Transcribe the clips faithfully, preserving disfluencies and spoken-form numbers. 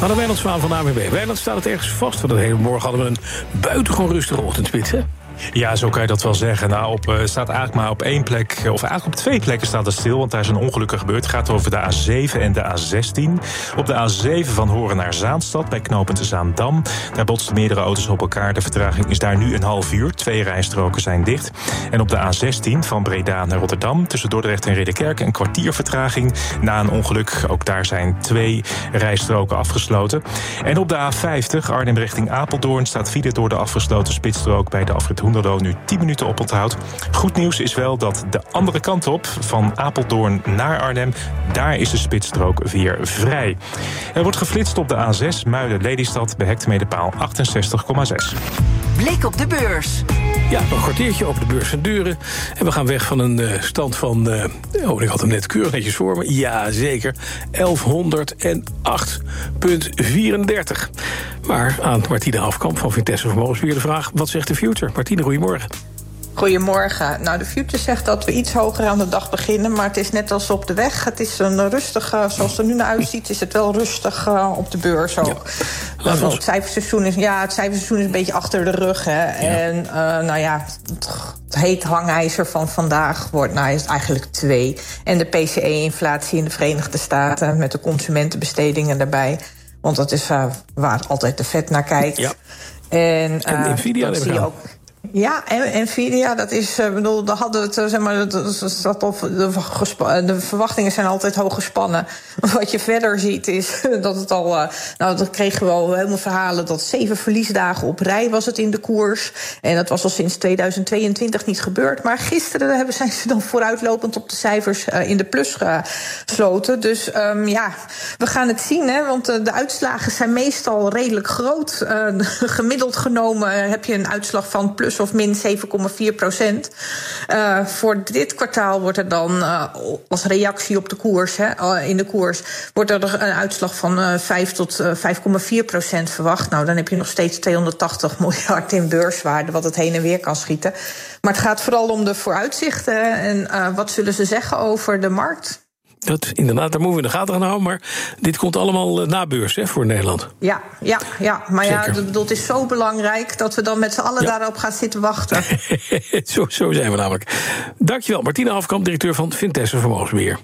Maar de Wijnand Zwaan van de A N W B. Wijnand, staat het ergens vast? Want de hele morgen hadden we een buitengewoon rustige ochtendspits, hè? Ja, zo kan je dat wel zeggen. Nou, op, uh, staat eigenlijk maar op één plek, of eigenlijk op twee plekken staat het stil, want daar is een ongeluk gebeurd. Het gaat over de A zeven en de A zestien. Op de A zeven van Horen naar Zaanstad, bij knooppunt Zaandam. Daar botsten meerdere auto's op elkaar. De vertraging is daar nu een half uur. Twee rijstroken zijn dicht. En op de A zestien van Breda naar Rotterdam, tussen Dordrecht en Ridderkerk, een kwartier vertraging na een ongeluk. Ook daar zijn twee rijstroken afgesloten. En op de A vijftig, Arnhem richting Apeldoorn, staat file door de afgesloten spitsstrook bij de afrit Hoenderloo nu tien minuten op onthoud. Goed nieuws is wel dat de andere kant op, van Apeldoorn naar Arnhem, daar is de spitsstrook weer vrij. Er wordt geflitst op de A zes, Muiden-Lelystad, bij hectometerpaal achtenzestig komma zes. Blik op de beurs. Ja, nog een kwartiertje over de beurs van Deuren. En we gaan weg van een uh, stand van... Uh, oh, ik had hem net keurig netjes voor me. Ja, zeker. elfhonderdacht komma vierendertig. Maar aan Martine Hafkamp van Vitesse Vermogensbeheer de vraag... wat zegt de future? Martine, goedemorgen. Goedemorgen. Nou, de future zegt dat we iets hoger aan de dag beginnen, maar het is net als op de weg. Het is een rustig, uh, zoals het er nu naar uitziet, is het wel rustig uh, op de beurs ook. Ja. Uh, het cijferseizoen is, ja, het cijferseizoen is een beetje achter de rug. Hè. Ja. En uh, nou ja, het, het heet hangijzer van vandaag wordt, nou, is eigenlijk twee. En de P C E-inflatie in de Verenigde Staten met de consumentenbestedingen daarbij. Want dat is uh, waar altijd de Fed naar kijkt. Ja. En, uh, en Nvidia dat zie je ook. Ja, en Nvidia, dat is, ik bedoel, daar hadden we het, zeg maar, dat op, de, de verwachtingen zijn altijd hoog gespannen. Wat je verder ziet is dat het al, nou, dat kregen we al helemaal verhalen dat zeven verliesdagen op rij was het in de koers. En dat was al sinds tweeduizend tweeëntwintig niet gebeurd. Maar gisteren hebben, zijn ze dan vooruitlopend op de cijfers uh, in de plus gesloten. Dus um, ja, we gaan het zien, hè, want uh, de uitslagen zijn meestal redelijk groot. Uh, gemiddeld genomen heb je een uitslag van plus of min zeven komma vier procent. Uh, voor dit kwartaal wordt er dan, uh, als reactie op de koers, hè, uh, in de koers, wordt er een uitslag van uh, vijf tot vijf komma vier procent verwacht. Nou, dan heb je nog steeds tweehonderdtachtig miljard in beurswaarde, wat het heen en weer kan schieten. Maar het gaat vooral om de vooruitzichten en uh, wat zullen ze zeggen over de markt. Dat, inderdaad, daar moeten we in de gaten gaan houden. Maar dit komt allemaal uh, na beurs, hè, voor Nederland. Ja, ja, ja. Maar Zeker. ja, bedoel, het is zo belangrijk dat we dan met z'n allen ja. daarop gaan zitten wachten. zo, zo zijn we namelijk. Dankjewel, Martine Hafkamp, directeur van Vitesse Vermogensbeheer.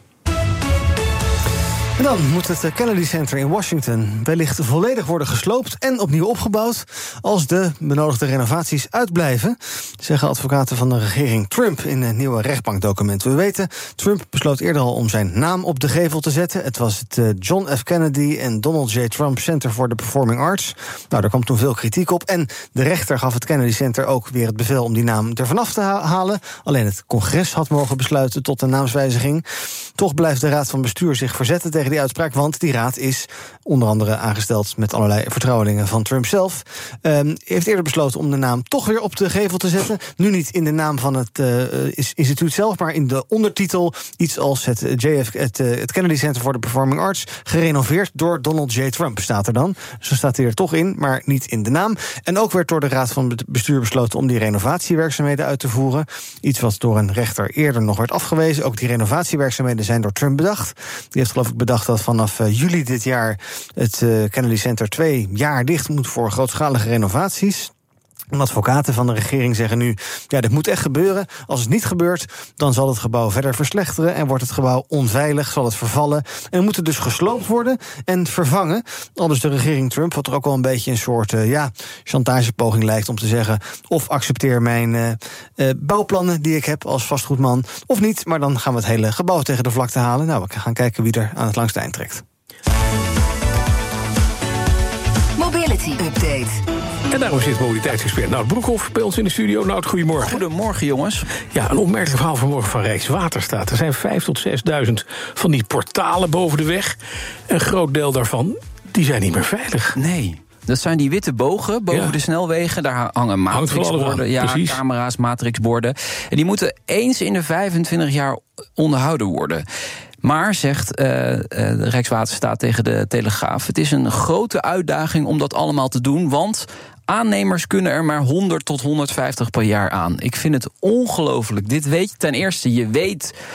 En dan moet het Kennedy Center in Washington wellicht volledig worden gesloopt en opnieuw opgebouwd als de benodigde renovaties uitblijven, zeggen advocaten van de regering Trump in een nieuwe rechtbankdocument. We weten, Trump besloot eerder al om zijn naam op de gevel te zetten. Het was het John F. Kennedy en Donald J. Trump Center for the Performing Arts. Nou, daar kwam toen veel kritiek op. En de rechter gaf het Kennedy Center ook weer het bevel om die naam er vanaf te halen. Alleen het congres had mogen besluiten tot een naamswijziging. Toch blijft de raad van bestuur zich verzetten tegen die uitspraak, want die raad is onder andere aangesteld met allerlei vertrouwelingen van Trump zelf. Um, heeft eerder besloten om de naam toch weer op de gevel te zetten. Nu niet in de naam van het uh, instituut zelf, maar in de ondertitel iets als het, J F, het, uh, het Kennedy Center for the Performing Arts, gerenoveerd door Donald J. Trump, staat er dan. Zo staat hij er toch in, maar niet in de naam. En ook werd door de raad van bestuur besloten om die renovatiewerkzaamheden uit te voeren. Iets wat door een rechter eerder nog werd afgewezen. Ook die renovatiewerkzaamheden zijn door Trump bedacht. Die heeft geloof ik bedacht dat vanaf uh, juli dit jaar het uh, Kennedy Center twee jaar dicht moet voor grootschalige renovaties. En advocaten van de regering zeggen nu, ja, dit moet echt gebeuren. Als het niet gebeurt, dan zal het gebouw verder verslechteren en wordt het gebouw onveilig, zal het vervallen. En moet het dus gesloopt worden en vervangen. Aldus de regering Trump, wat er ook wel een beetje een soort uh, ja, chantagepoging lijkt om te zeggen, of accepteer mijn uh, uh, bouwplannen die ik heb als vastgoedman, of niet, maar dan gaan we het hele gebouw tegen de vlakte halen. Nou, we gaan kijken wie er aan het langste eind trekt. Mobility Update. En daarom zit mobiliteitsexpert Nout Broekhoff bij ons in de studio. Nout, goedemorgen. Goedemorgen, jongens. Ja, een opmerkelijk verhaal vanmorgen van Rijkswaterstaat. Er zijn vijf tot zesduizend van die portalen boven de weg. Een groot deel daarvan, die zijn niet meer veilig. Nee. Dat zijn die witte bogen boven ja. de snelwegen. Daar hangen matrixborden, ja, precies. camera's, matrixborden. En die moeten eens in de vijfentwintig jaar onderhouden worden. Maar, zegt uh, de Rijkswaterstaat tegen de Telegraaf, het is een grote uitdaging om dat allemaal te doen, want aannemers kunnen er maar honderd tot honderdvijftig per jaar aan. Ik vind het ongelooflijk. Dit weet je ten eerste. Je weet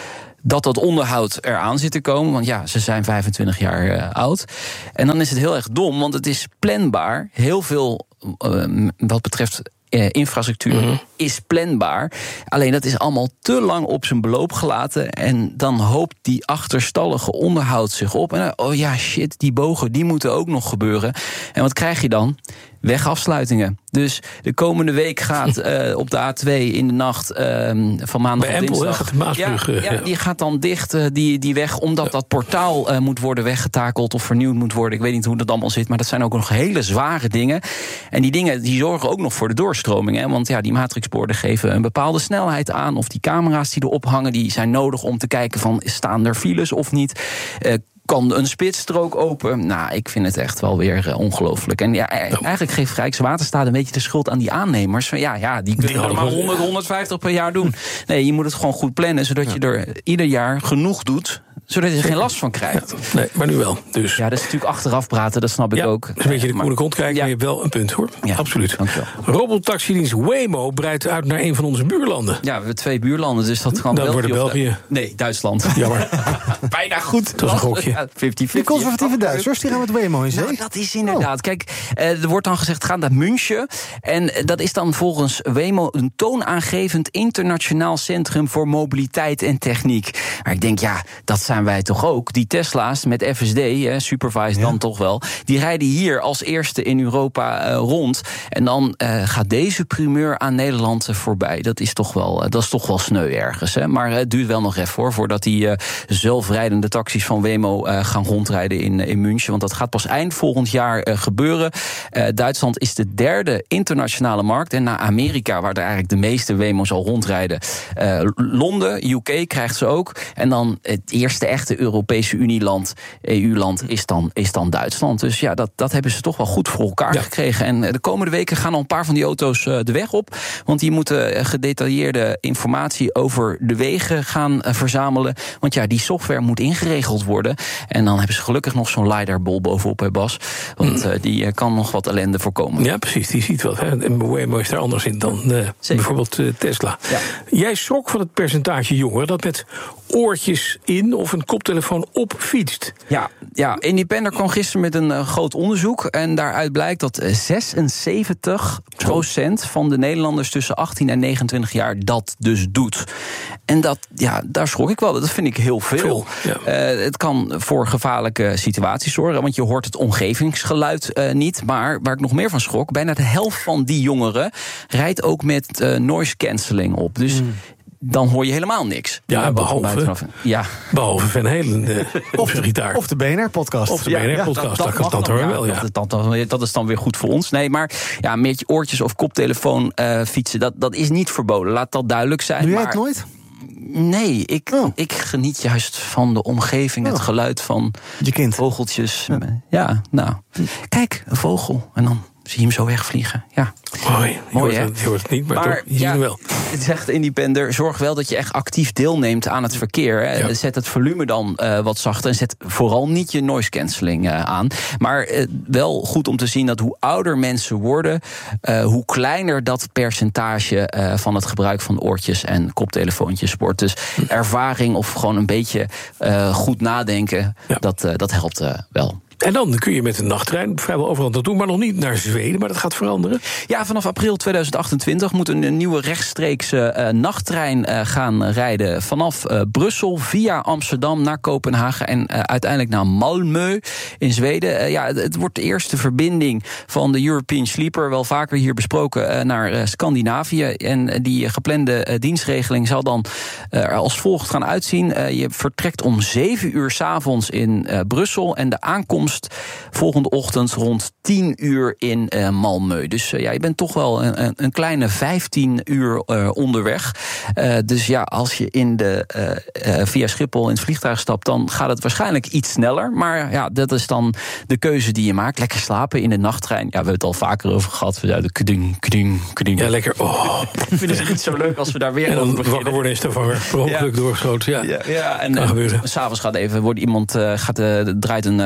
dat dat onderhoud eraan zit te komen. Want ja, ze zijn vijfentwintig jaar uh, oud. En dan is het heel erg dom, want het is planbaar. Heel veel uh, wat betreft uh, infrastructuur mm-hmm. is planbaar. Alleen dat is allemaal te lang op zijn beloop gelaten. En dan hoopt die achterstallige onderhoud zich op. En uh, oh ja, shit, die bogen, die moeten ook nog gebeuren. En wat krijg je dan? Wegafsluitingen. Dus de komende week gaat uh, op de A twee in de nacht uh, van maandag bij op Empel, dinsdag. Gaat de Maasbrug, ja, ja, ja, die gaat dan dicht, uh, die, die weg, omdat ja. dat portaal uh, moet worden weggetakeld of vernieuwd moet worden. Ik weet niet hoe dat allemaal zit, maar dat zijn ook nog hele zware dingen. En die dingen die zorgen ook nog voor de doorstroming. Hè? Want ja, die matrixborden geven een bepaalde snelheid aan. Of die camera's die erop hangen, die zijn nodig om te kijken van, staan er files of niet? Uh, Kan een spitsstrook open? Nou, ik vind het echt wel weer uh, ongelooflijk. En ja, eigenlijk geeft Rijkswaterstaat een beetje de schuld aan die aannemers. Van ja, ja, die kunnen die er maar honderd, honderdvijftig per jaar doen. Nee, je moet het gewoon goed plannen, zodat je er ieder jaar genoeg doet, zodat je er geen last van krijgt. Ja, nee, maar nu wel. Dus. Ja, dat is natuurlijk achteraf praten, dat snap ik ja, ook. Dat is een beetje de koele kont kijken, ja. maar je hebt wel een punt, hoor. Ja, absoluut. Robotaxidienst Waymo breidt uit naar een van onze buurlanden. Ja, we hebben twee buurlanden, dus dat kan Dan België. worden België. Nee, Duitsland. Jammer. Bijna goed. Dat was een gokje. Ja, vijftig vijftig. Die conservatieve Duitsers, die gaan met Waymo in zee. Nou, dat is inderdaad. Oh. Kijk, uh, er wordt dan gezegd, ga naar München. En dat is dan volgens Waymo een toonaangevend internationaal centrum voor mobiliteit en techniek. Maar ik denk, ja, dat zijn wij toch ook. Die Tesla's met F S D, eh, supervised ja. dan toch wel, die rijden hier als eerste in Europa uh, rond. En dan uh, gaat deze primeur aan Nederland uh, voorbij. Dat is toch wel, uh, dat is toch wel sneu ergens. Hè? Maar uh, het duurt wel nog even hoor, voordat die uh, zelfrijdende taxis van Waymo uh, gaan rondrijden in, in München. Want dat gaat pas eind volgend jaar uh, gebeuren. Uh, Duitsland is de derde internationale markt. En na Amerika, waar er eigenlijk de meeste Waymo's al rondrijden. Uh, Londen, U K krijgt ze ook. En dan het eerste echte Europese Unieland, E U-land, is dan, is dan Duitsland. Dus ja, dat, dat hebben ze toch wel goed voor elkaar ja. gekregen. En de komende weken gaan al een paar van die auto's uh, de weg op. Want die moeten gedetailleerde informatie over de wegen gaan uh, verzamelen. Want ja, die software moet ingeregeld worden. En dan hebben ze gelukkig nog zo'n LiDAR-bol bovenop, hè Bas. Want uh, die uh, kan nog wat ellende voorkomen. Ja, precies, die ziet wat. Hè. En Waymo is daar anders in dan uh, bijvoorbeeld uh, Tesla. Ja. Jij schrok van het percentage jongeren dat met oortjes in of een koptelefoon op fietst. Ja, ja, Independer kwam gisteren met een uh, groot onderzoek. En daaruit blijkt dat zesenzeventig procent van de Nederlanders tussen achttien en negenentwintig jaar dat dus doet. En dat, ja, daar schrok ik wel. Dat vind ik heel veel. veel ja. uh, het kan voor gevaarlijke situaties zorgen, want je hoort het omgevingsgeluid uh, niet. Maar waar ik nog meer van schrok, bijna de helft van die jongeren rijdt ook met uh, noise cancelling op. Dus mm. dan hoor je helemaal niks. Ja, behalve, ja. behalve Van Halen uh, op zijn gitaar. Of de B N R-podcast. Of de B N R-podcast, ja, ja, dat, dat, dat, dat hoor wel, ja. Dat, dat, dat is dan weer goed voor ons. Nee, maar ja, met je oortjes of koptelefoon uh, fietsen, dat, dat is niet verboden. Laat dat duidelijk zijn. Doe jij maar, het nooit? Nee, ik, oh. ik geniet juist van de omgeving, oh. het geluid van je kind. Vogeltjes. Ja. ja, nou, kijk, een vogel en dan zie je hem zo wegvliegen. Ja. Mooi, je, Mooi, hoort, het, je hoort het niet, maar, maar toch, je ja, ziet hem wel. Het zegt Independer, zorg wel dat je echt actief deelneemt aan het verkeer. Hè. Ja. Zet het volume dan uh, wat zachter en zet vooral niet je noise cancelling uh, aan. Maar uh, wel goed om te zien dat hoe ouder mensen worden, uh, hoe kleiner dat percentage uh, van het gebruik van oortjes en koptelefoontjes wordt. Dus ervaring of gewoon een beetje uh, goed nadenken, ja. dat, uh, dat helpt uh, wel. En dan kun je met een nachttrein vrijwel overal naartoe, maar nog niet naar Zweden, maar dat gaat veranderen. Ja, vanaf april tweeduizend achtentwintig moet een nieuwe rechtstreekse uh, nachttrein uh, gaan rijden vanaf uh, Brussel via Amsterdam naar Kopenhagen en uh, uiteindelijk naar Malmö in Zweden. Uh, ja, het, het wordt de eerste verbinding van de European Sleeper, wel vaker hier besproken, uh, naar uh, Scandinavië. En uh, die geplande uh, dienstregeling zal dan uh, er als volgt gaan uitzien. Uh, je vertrekt om zeven uur 's avonds in uh, Brussel en de aankomst volgende ochtend rond tien uur in uh, Malmö. Dus uh, ja, je bent toch wel een, een kleine vijftien uur uh, onderweg. Uh, dus ja, als je in de, uh, uh, via Schiphol in het vliegtuig stapt, dan gaat het waarschijnlijk iets sneller. Maar ja, dat is dan de keuze die je maakt. Lekker slapen in de nachttrein. Ja, we hebben het al vaker over gehad. We zeiden kding, kding, kding. Ja, lekker. Oh. Ik vind het niet zo leuk als we daar weer en dan wakker worden is er per ongeluk ja. doorgeschoten. Ja, ja, ja en uh, s'avonds gaat even, wordt iemand uh, gaat, uh, draait een uh, Bacardi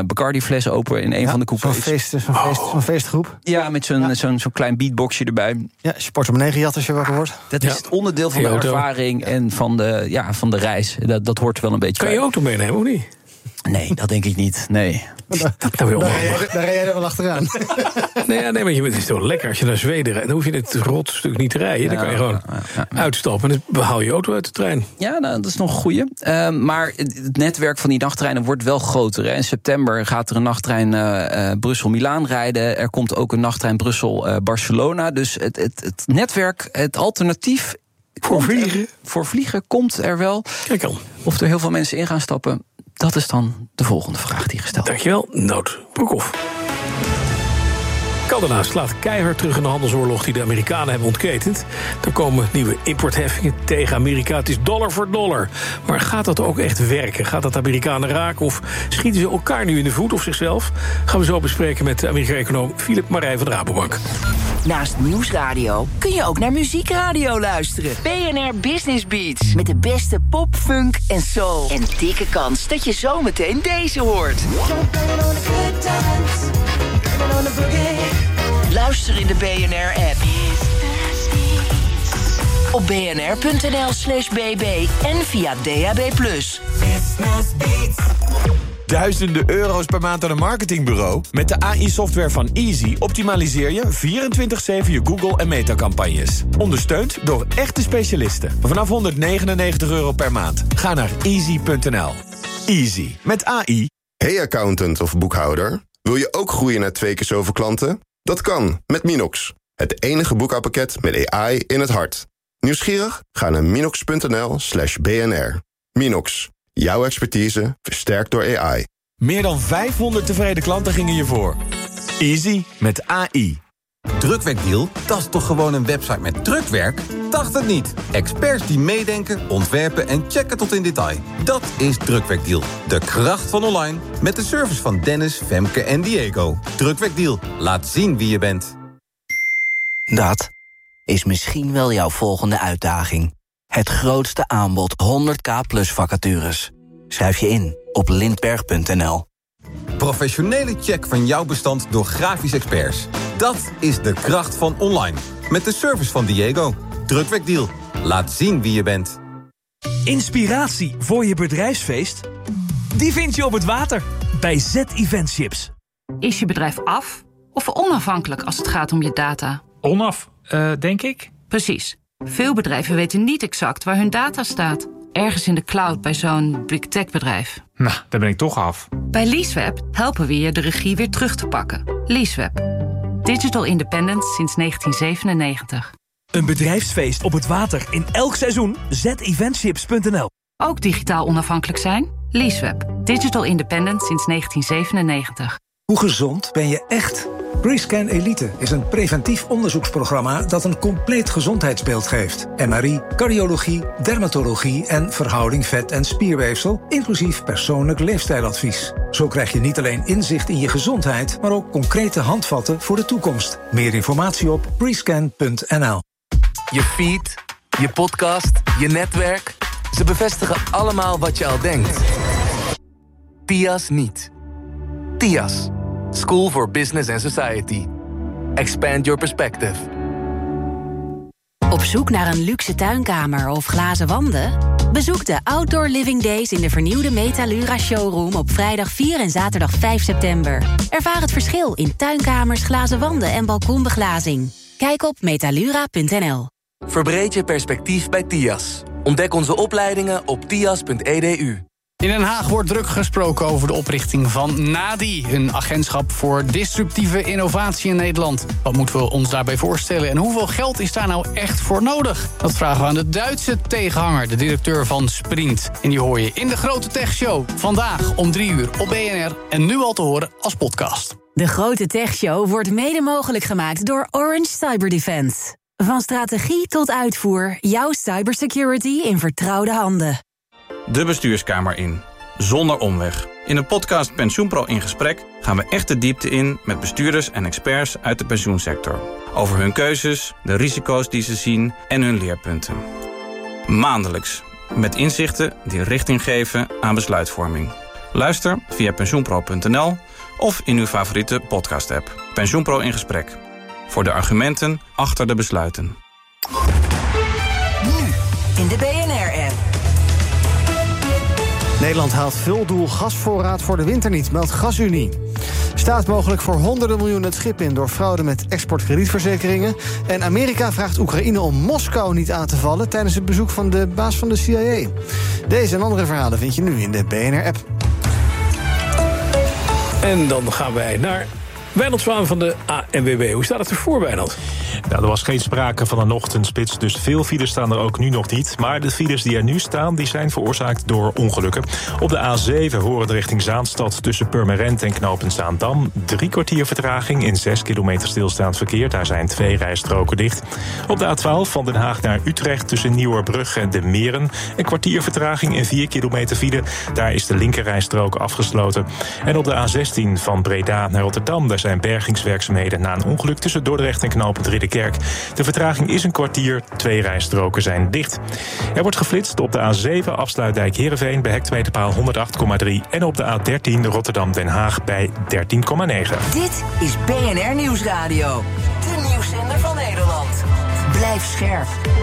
fles open in een ja, van de coupés. Zo'n, feest, zo'n, oh. feest, zo'n feestgroep. Ja, met zo'n, ja. zo'n, zo'n klein beatboxje erbij. Ja, als je portemonnee gejat als je wakker wordt. Dat ja. is het onderdeel van de ervaring en van de, ja, van de reis. Dat, dat hoort wel een beetje Kan je auto meenemen, of niet? Nee, dat denk ik niet. Nee. Daar, daar, daar rij jij er wel achteraan. Nee, ja, nee, maar het is toch lekker als je naar Zweden rijdt. Dan hoef je dit rotstuk niet te rijden. Dan kan je gewoon ja, ja, ja. uitstappen en dan haal je auto uit de trein. Ja, nou, dat is nog een goeie. Uh, maar het netwerk van die nachttreinen wordt wel groter. Hè. In september gaat er een nachttrein uh, uh, Brussel-Milaan rijden. Er komt ook een nachttrein Brussel-Barcelona. Dus het, het, het netwerk, het alternatief... Voor vliegen? Er, voor vliegen komt er wel. Kijk al. Of er heel veel mensen in gaan stappen... Dat is dan de volgende vraag die gesteld wordt. Dankjewel, Nout Broekhoff. Canada slaat keihard terug in de handelsoorlog die de Amerikanen hebben ontketend. Er komen nieuwe importheffingen tegen Amerika. Het is dollar voor dollar. Maar gaat dat ook echt werken? Gaat dat de Amerikanen raken? Of schieten ze elkaar nu in de voet of zichzelf? Gaan we zo bespreken met de Amerika-econoom Philip Marij van de Rabobank. Naast Nieuwsradio kun je ook naar Muziekradio luisteren. B N R Business Beats. Met de beste pop, funk en soul. En dikke kans dat je zometeen deze hoort. Luister in de B N R-app. Op bnr.nl slash bb en via D A B plus. Duizenden euro's per maand aan een marketingbureau? Met de A I-software van Easy optimaliseer je vierentwintig zeven je Google- en Meta-campagnes. Ondersteund door echte specialisten. Vanaf honderdnegenennegentig euro per maand. Ga naar easy punt n l. Easy. Met A I. Hey accountant of boekhouder. Wil je ook groeien naar twee keer zoveel klanten? Dat kan met Minox. Het enige boekhoudpakket met A I in het hart. Nieuwsgierig? Ga naar minox punt n l slash b n r. Minox. Jouw expertise versterkt door A I. Meer dan vijfhonderd tevreden klanten gingen je voor. Easy met A I. Drukwerkdeal? Dat is toch gewoon een website met drukwerk? Dacht het niet. Experts die meedenken, ontwerpen en checken tot in detail. Dat is Drukwerkdeal. De kracht van online. Met de service van Dennis, Femke en Diego. Drukwerkdeal. Laat zien wie je bent. Dat is misschien wel jouw volgende uitdaging. Het grootste aanbod honderd k plus vacatures. Schrijf je in op lindberg punt n l. Professionele check van jouw bestand door grafisch experts. Dat is de kracht van online. Met de service van Diego. Drukwerkdeal. Laat zien wie je bent. Inspiratie voor je bedrijfsfeest? Die vind je op het water bij Z Event Chips. Is je bedrijf af of onafhankelijk als het gaat om je data? Onaf, uh, denk ik. Precies. Veel bedrijven weten niet exact waar hun data staat. Ergens in de cloud bij zo'n big tech bedrijf. Nou, daar ben ik toch af. Bij Leaseweb helpen we je de regie weer terug te pakken. Leaseweb. Digital independence sinds negentien zevenennegentig. Een bedrijfsfeest op het water in elk seizoen. z eventchips punt n l. Ook digitaal onafhankelijk zijn? Leaseweb. Digital independence sinds negentien zevenennegentig. Hoe gezond ben je echt? Rescan Elite is een preventief onderzoeksprogramma dat een compleet gezondheidsbeeld geeft. M R I, cardiologie, dermatologie en verhouding vet- en spierweefsel, inclusief persoonlijk leefstijladvies. Zo krijg je niet alleen inzicht in je gezondheid, maar ook concrete handvatten voor de toekomst. Meer informatie op rescan punt n l. Je feed, je podcast, je netwerk, ze bevestigen allemaal wat je al denkt. T I A S niet. T I A S. School for Business and Society. Expand your perspective. Op zoek naar een luxe tuinkamer of glazen wanden? Bezoek de Outdoor Living Days in de vernieuwde Metalura Showroom op vrijdag vier en zaterdag vijf september. Ervaar het verschil in tuinkamers, glazen wanden en balkonbeglazing. Kijk op metalura punt n l. Verbreed je perspectief bij T I A S. Ontdek onze opleidingen op tias punt e d u. In Den Haag wordt druk gesproken over de oprichting van NADI... een agentschap voor disruptieve innovatie in Nederland. Wat moeten we ons daarbij voorstellen en hoeveel geld is daar nou echt voor nodig? Dat vragen we aan de Duitse tegenhanger, de directeur van Sprint. En die hoor je in de Grote Tech Show. Vandaag om drie uur op B N R en nu al te horen als podcast. De Grote Tech Show wordt mede mogelijk gemaakt door Orange Cyber Defense. Van strategie tot uitvoer, jouw cybersecurity in vertrouwde handen. De bestuurskamer in, zonder omweg. In de podcast PensioenPro in gesprek gaan we echt de diepte in... met bestuurders en experts uit de pensioensector. Over hun keuzes, de risico's die ze zien en hun leerpunten. Maandelijks, met inzichten die richting geven aan besluitvorming. Luister via pensioenpro punt n l of in uw favoriete podcast-app. PensioenPro in gesprek. Voor de argumenten achter de besluiten. Nu in de B N R-app. Nederland haalt vuldoel gasvoorraad voor de winter niet, meldt GasUnie. Staat mogelijk voor honderden miljoenen het schip in door fraude met exportkredietverzekeringen. En Amerika vraagt Oekraïne om Moskou niet aan te vallen tijdens het bezoek van de baas van de C I A. Deze en andere verhalen vind je nu in de B N R-app. En dan gaan wij naar Wijnald Zwaan van de A N W B. Hoe staat het ervoor, Wijnald? Nou, er was geen sprake van een ochtendspits, dus veel files staan er ook nu nog niet. Maar de files die er nu staan, die zijn veroorzaakt door ongelukken. Op de A zeven Horend richting Zaanstad tussen Purmerend en knooppunt Zaandam. Drie kwartier vertraging in zes kilometer stilstaand verkeer. Daar zijn twee rijstroken dicht. Op de A twaalf van Den Haag naar Utrecht tussen Nieuwerbrug en De Meren. Een kwartier vertraging in vier kilometer file. Daar is de linkerrijstrook afgesloten. En op de A zestien van Breda naar Rotterdam. Daar zijn bergingswerkzaamheden na een ongeluk tussen Dordrecht en knooppunt Ridderkerk. De vertraging is een kwartier, twee rijstroken zijn dicht. Er wordt geflitst op de A zeven afsluitdijk Heerenveen bij hectometerpaal honderdacht komma drie... en op de A dertien Rotterdam-Den Haag bij dertien komma negen. Dit is B N R Nieuwsradio, de nieuwszender van Nederland. Blijf scherp.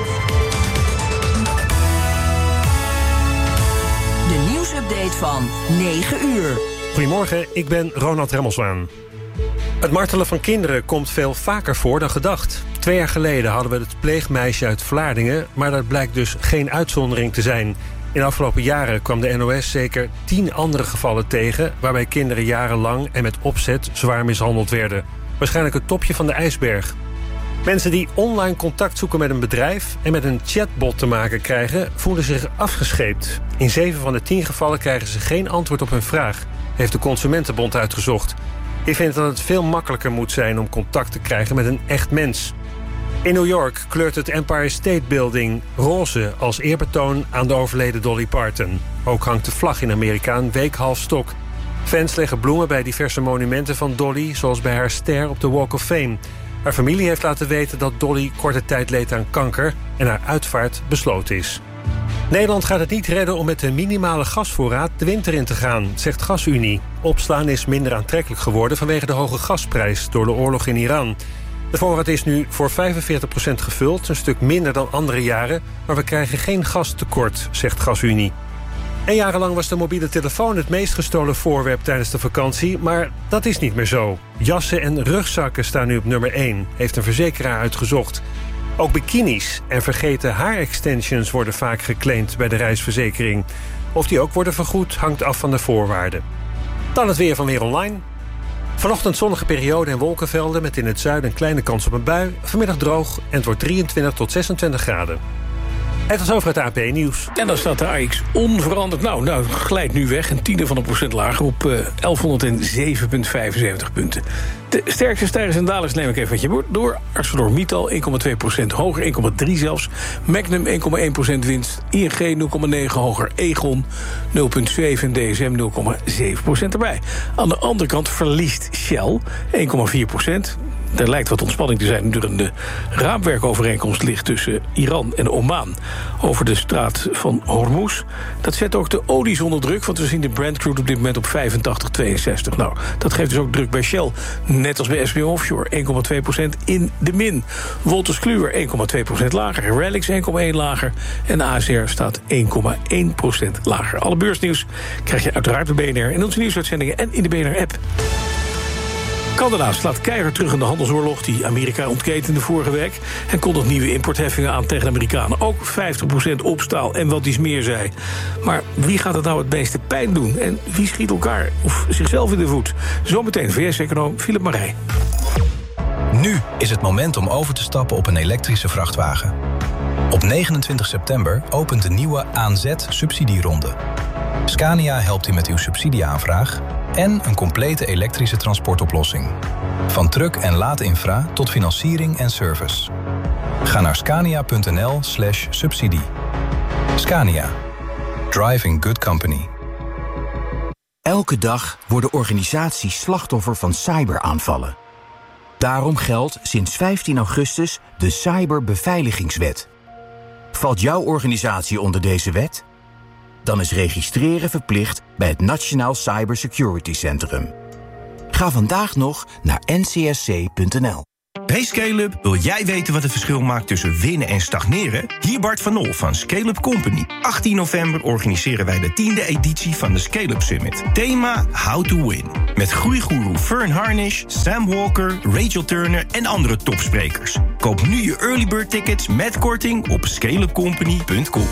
De nieuwsupdate van negen uur. Goedemorgen, ik ben Ronald Remmelswaan. Het martelen van kinderen komt veel vaker voor dan gedacht. Twee jaar geleden hadden we het pleegmeisje uit Vlaardingen, maar dat blijkt dus geen uitzondering te zijn. In de afgelopen jaren kwam de N O S zeker tien andere gevallen tegen, waarbij kinderen jarenlang en met opzet zwaar mishandeld werden. Waarschijnlijk het topje van de ijsberg. Mensen die online contact zoeken met een bedrijf en met een chatbot te maken krijgen, voelen zich afgescheept. In zeven van de tien gevallen krijgen ze geen antwoord op hun vraag, heeft de Consumentenbond uitgezocht. Ik vind dat het veel makkelijker moet zijn om contact te krijgen met een echt mens. In New York kleurt het Empire State Building roze als eerbetoon aan de overleden Dolly Parton. Ook hangt de vlag in Amerika een week half stok. Fans leggen bloemen bij diverse monumenten van Dolly, zoals bij haar ster op de Walk of Fame. Haar familie heeft laten weten dat Dolly korte tijd leed aan kanker en haar uitvaart besloten is. Nederland gaat het niet redden om met de minimale gasvoorraad de winter in te gaan, zegt GasUnie. Opslaan is minder aantrekkelijk geworden vanwege de hoge gasprijs door de oorlog in Iran. De voorraad is nu voor vijfenveertig procent gevuld, een stuk minder dan andere jaren, maar we krijgen geen gastekort, zegt GasUnie. En jarenlang was de mobiele telefoon het meest gestolen voorwerp tijdens de vakantie, maar dat is niet meer zo. Jassen en rugzakken staan nu op nummer één, heeft een verzekeraar uitgezocht. Ook bikinis en vergeten haarextensions worden vaak geclaimd bij de reisverzekering. Of die ook worden vergoed hangt af van de voorwaarden. Dan het weer van Weer Online. Vanochtend zonnige periode en wolkenvelden met in het zuiden een kleine kans op een bui. Vanmiddag droog en het wordt drieëntwintig tot zesentwintig graden. En tot over het A P Nieuws. En dan staat de A X onveranderd. Nou, nou glijdt nu weg, een tiende van een procent lager op uh, elfhonderdzeven komma vijfenzeventig punten. De sterkste stijgers en dalers neem ik even met je door. ArcelorMittal één komma twee procent hoger, één komma drie zelfs. Magnum één komma één procent winst. I N G nul komma negen hoger. Egon nul komma zeven en D S M nul komma zeven procent erbij. Aan de andere kant verliest Shell één komma vier procent. Er lijkt wat ontspanning te zijn nu er een raamwerkovereenkomst ligt tussen Iran en Oman over de straat van Hormuz. Dat zet ook de olies onder druk, want we zien de Brent crude op dit moment op vijfentachtig komma tweeënzestig. Nou, dat geeft dus ook druk bij Shell. Net als bij S B M Offshore, één komma twee procent in de min. Wolters Kluwer één komma twee procent lager. Relics één komma één lager. En A S R staat één komma één procent lager. Alle beursnieuws krijg je uiteraard bij B N R in onze nieuwsuitzendingen en in de B N R-app. Canada slaat keihard terug in de handelsoorlog die Amerika ontketende vorige week en kondigt nieuwe importheffingen aan tegen de Amerikanen. Ook vijftig procent op staal en wat iets meer zei. Maar wie gaat het nou het meeste pijn doen? En wie schiet elkaar of zichzelf in de voet? Zometeen V S-econoom Philip Marij. Nu is het moment om over te stappen op een elektrische vrachtwagen. Op negenentwintig september opent de nieuwe A N Z-subsidieronde. Scania helpt u met uw subsidieaanvraag en een complete elektrische transportoplossing. Van truck- en laadinfra tot financiering en service. Ga naar scania.nl slash subsidie. Scania. Driving good company. Elke dag worden organisaties slachtoffer van cyberaanvallen. Daarom geldt sinds vijftien augustus de Cyberbeveiligingswet. Valt jouw organisatie onder deze wet? Dan is registreren verplicht bij het Nationaal Cybersecurity Centrum. Ga vandaag nog naar n c s c punt n l. Hey Scale-up, wil jij weten wat het verschil maakt tussen winnen en stagneren? Hier Bart van Nol van Scale-up Company. achttien november organiseren wij de tiende editie van de Scale-up Summit. Thema How to Win. Met groeigoeroe Fern Harnish, Sam Walker, Rachel Turner en andere topsprekers. Koop nu je early bird tickets met korting op scale up company punt com.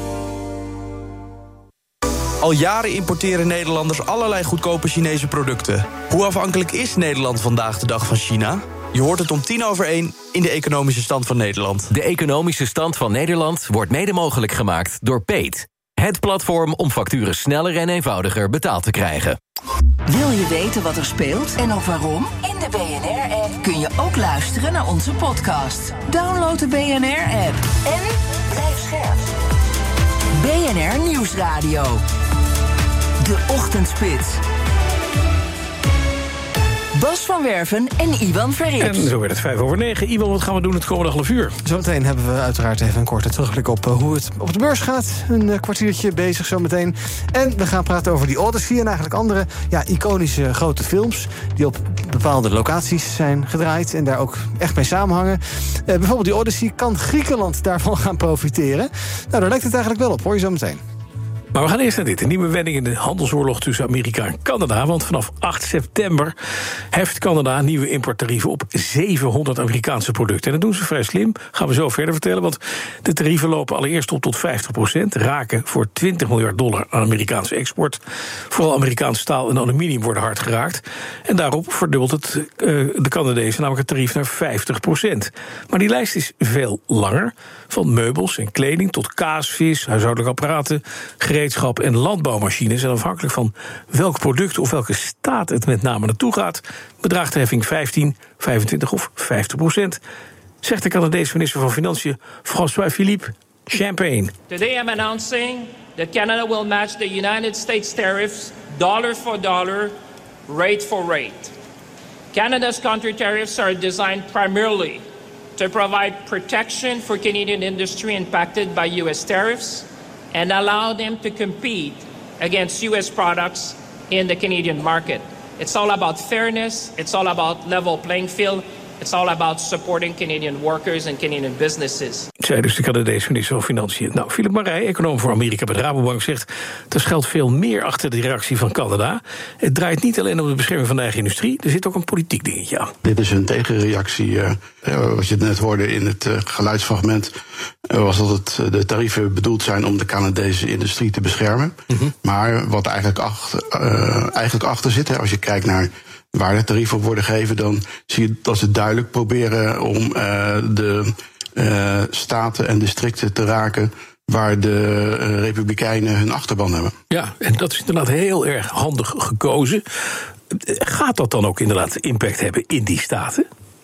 Al jaren importeren Nederlanders allerlei goedkope Chinese producten. Hoe afhankelijk is Nederland vandaag de dag van China? Je hoort het om tien over één in de Economische Stand van Nederland. De Economische Stand van Nederland wordt mede mogelijk gemaakt door Paid. Het platform om facturen sneller en eenvoudiger betaald te krijgen. Wil je weten wat er speelt en ook waarom? In de B N R-app kun je ook luisteren naar onze podcast. Download de B N R-app en blijf scherp. B N R Nieuwsradio. De Ochtendspits. Bas van Werven en Iwan Verrips. En zo werd het vijf over negen. Iwan, wat gaan we doen het komende half uur? Zometeen hebben we uiteraard even een korte terugblik op uh, hoe het op de beurs gaat. Een uh, kwartiertje bezig zometeen. En we gaan praten over die Odyssey en eigenlijk andere ja, iconische grote films die op bepaalde locaties zijn gedraaid en daar ook echt mee samenhangen. Uh, bijvoorbeeld die Odyssey, kan Griekenland daarvan gaan profiteren? Nou, daar lijkt het eigenlijk wel op, hoor je zometeen. Maar we gaan eerst naar dit. Een nieuwe wending in de handelsoorlog tussen Amerika en Canada. Want vanaf acht september heft Canada nieuwe importtarieven op zevenhonderd Amerikaanse producten. En dat doen ze vrij slim. Gaan we zo verder vertellen. Want de tarieven lopen allereerst op tot vijftig procent. Raken voor twintig miljard dollar aan Amerikaanse export. Vooral Amerikaans staal en aluminium worden hard geraakt. En daarop verdubbelt het uh, de Canadezen namelijk het tarief naar vijftig procent. Maar die lijst is veel langer. Van meubels en kleding tot kaas, vis, huishoudelijke apparaten, gereedschap en landbouwmachines. En afhankelijk van welk product of welke staat het met name naartoe gaat, bedraagt de heffing vijftien, vijfentwintig of vijftig procent. Zegt de Canadese minister van Financiën François Philippe Champagne. Today I'm announcing that Canada will match the United States tariffs dollar for dollar, rate for rate. Canada's counter tariffs are designed primarily to provide protection for Canadian industry impacted by U S tariffs and allow them to compete against U S products in the Canadian market. It's all about fairness, it's all about level playing field, it's all about supporting Canadian workers and Canadian businesses. Zei dus de Canadese minister van Financiën. Nou, Philip Marij, econoom voor Amerika bij de Rabobank, zegt er schuilt veel meer achter de reactie van Canada. Het draait niet alleen om de bescherming van de eigen industrie, er zit ook een politiek dingetje aan. Dit is een tegenreactie. Uh, wat je net hoorde in het uh, geluidsfragment, uh, was dat het, de tarieven bedoeld zijn om de Canadese industrie te beschermen. Mm-hmm. Maar wat eigenlijk achter, uh, eigenlijk achter zit, hè, als je kijkt naar waar de tarieven op worden gegeven, dan zie je dat ze duidelijk proberen om uh, de uh, staten en districten te raken waar de uh, Republikeinen hun achterban hebben. Ja, en dat is inderdaad heel erg handig gekozen. Gaat dat dan ook inderdaad impact hebben in die staten?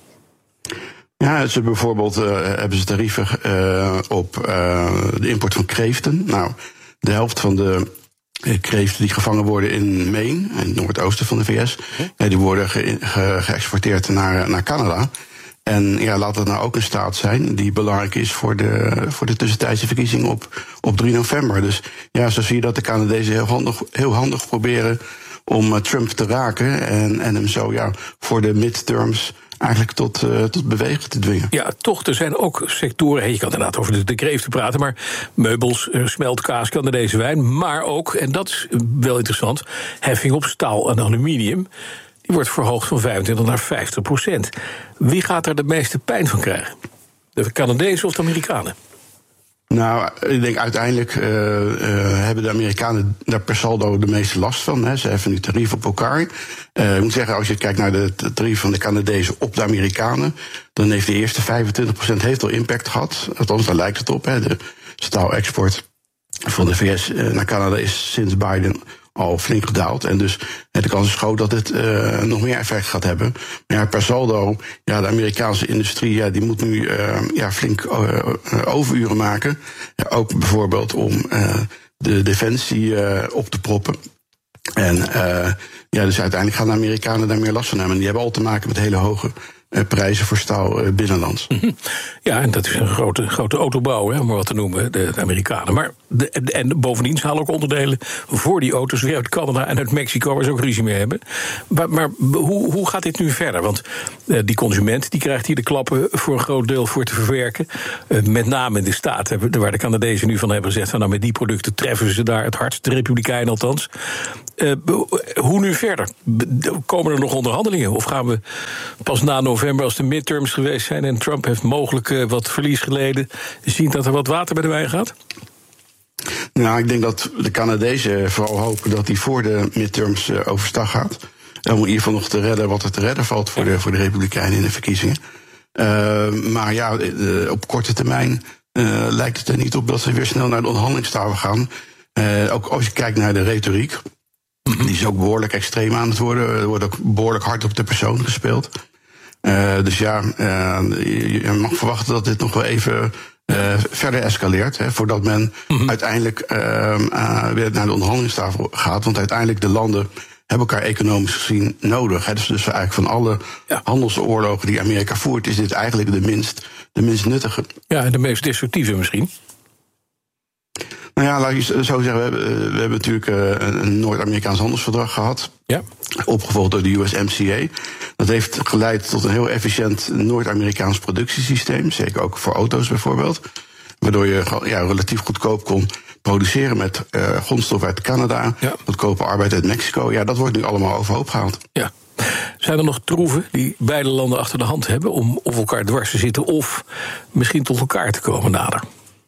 Ja, ze bijvoorbeeld uh, hebben ze tarieven uh, op uh, de import van kreeften. Nou, de helft van de kreeften die gevangen worden in Maine, in het noordoosten van de V S, ja, die worden ge- ge- geëxporteerd naar, naar Canada. En ja, laat het nou ook een staat zijn die belangrijk is voor de, voor de tussentijdse verkiezingen op, op drie november. Dus ja, zo zie je dat de Canadezen heel handig, heel handig proberen om uh, Trump te raken en, en hem zo ja, voor de midterms eigenlijk tot, uh, tot bewegen te dwingen. Ja, toch, er zijn ook sectoren, hey, je kan inderdaad over de, de kreeften praten, maar meubels, uh, smeltkaas, Canadese wijn, maar ook, en dat is wel interessant, heffing op staal en aluminium, die wordt verhoogd van vijfentwintig naar vijftig procent. Wie gaat er de meeste pijn van krijgen? De Canadezen of de Amerikanen? Nou, ik denk uiteindelijk uh, uh, hebben de Amerikanen daar per saldo de meeste last van. Hè. Ze heffen nu tarieven op elkaar. Uh, ik moet zeggen, als je kijkt naar de tarieven van de Canadezen op de Amerikanen, dan heeft de eerste vijfentwintig procent heeft al impact gehad. Althans, daar lijkt het op. Hè. De staalexport van de V S naar Canada is sinds Biden al flink gedaald. En dus de kans is groot dat het uh, nog meer effect gaat hebben. Maar ja, per saldo, ja, de Amerikaanse industrie, ja, die moet nu uh, ja, flink uh, overuren maken. Ja, ook bijvoorbeeld om uh, de defensie uh, op te proppen. En uh, ja, dus uiteindelijk gaan de Amerikanen daar meer last van hebben. En die hebben al te maken met hele hoge uh, prijzen voor staal uh, binnenlands. Ja, en dat is een grote, grote autobouw, hè, om maar wat te noemen, de, de Amerikanen. Maar De, en bovendien, ze halen ook onderdelen voor die auto's weer uit Canada en uit Mexico, waar ze ook ruzie mee hebben. Maar, maar hoe, hoe gaat dit nu verder? Want uh, die consument die krijgt hier de klappen voor een groot deel voor te verwerken. Uh, met name in de staten, waar de Canadezen nu van hebben gezegd, van, nou, met die producten treffen ze daar het hardst, de Republikeinen althans. Uh, hoe nu verder? Komen er nog onderhandelingen? Of gaan we pas na november, als de midterms geweest zijn en Trump heeft mogelijk uh, wat verlies geleden, zien dat er wat water bij de wijn gaat? Nou, ik denk dat de Canadezen vooral hopen dat hij voor de midterms uh, overstag gaat. Om in ieder geval nog te redden wat er te redden valt voor de, voor de Republikeinen in de verkiezingen. Uh, maar ja, uh, op korte termijn uh, lijkt het er niet op dat ze weer snel naar de onderhandelingstafel gaan. Uh, ook als je kijkt naar de retoriek. Die is ook behoorlijk extreem aan het worden. Er wordt ook behoorlijk hard op de persoon gespeeld. Uh, dus ja, uh, je mag verwachten dat dit nog wel even uh, verder escaleert. Hè, voordat men mm-hmm. uiteindelijk uh, uh, weer naar de onderhandelingstafel gaat. Want uiteindelijk de landen hebben elkaar economisch gezien nodig. Hè. Dus, dus eigenlijk van alle ja. handelsoorlogen die Amerika voert, is dit eigenlijk de minst, de minst nuttige. Ja, en de meest destructieve misschien. Nou ja, laat je zo zeggen, we hebben, we hebben natuurlijk een Noord-Amerikaans handelsverdrag gehad. Ja. Opgevolgd door de U S M C A. Dat heeft geleid tot een heel efficiënt Noord-Amerikaans productiesysteem. Zeker ook voor auto's bijvoorbeeld. Waardoor je ja, relatief goedkoop kon produceren met uh, grondstof uit Canada. Ja. Goedkope arbeid uit Mexico. Ja, dat wordt nu allemaal overhoop gehaald. Ja. Zijn er nog troeven die beide landen achter de hand hebben om of elkaar dwars te zitten of misschien tot elkaar te komen nader?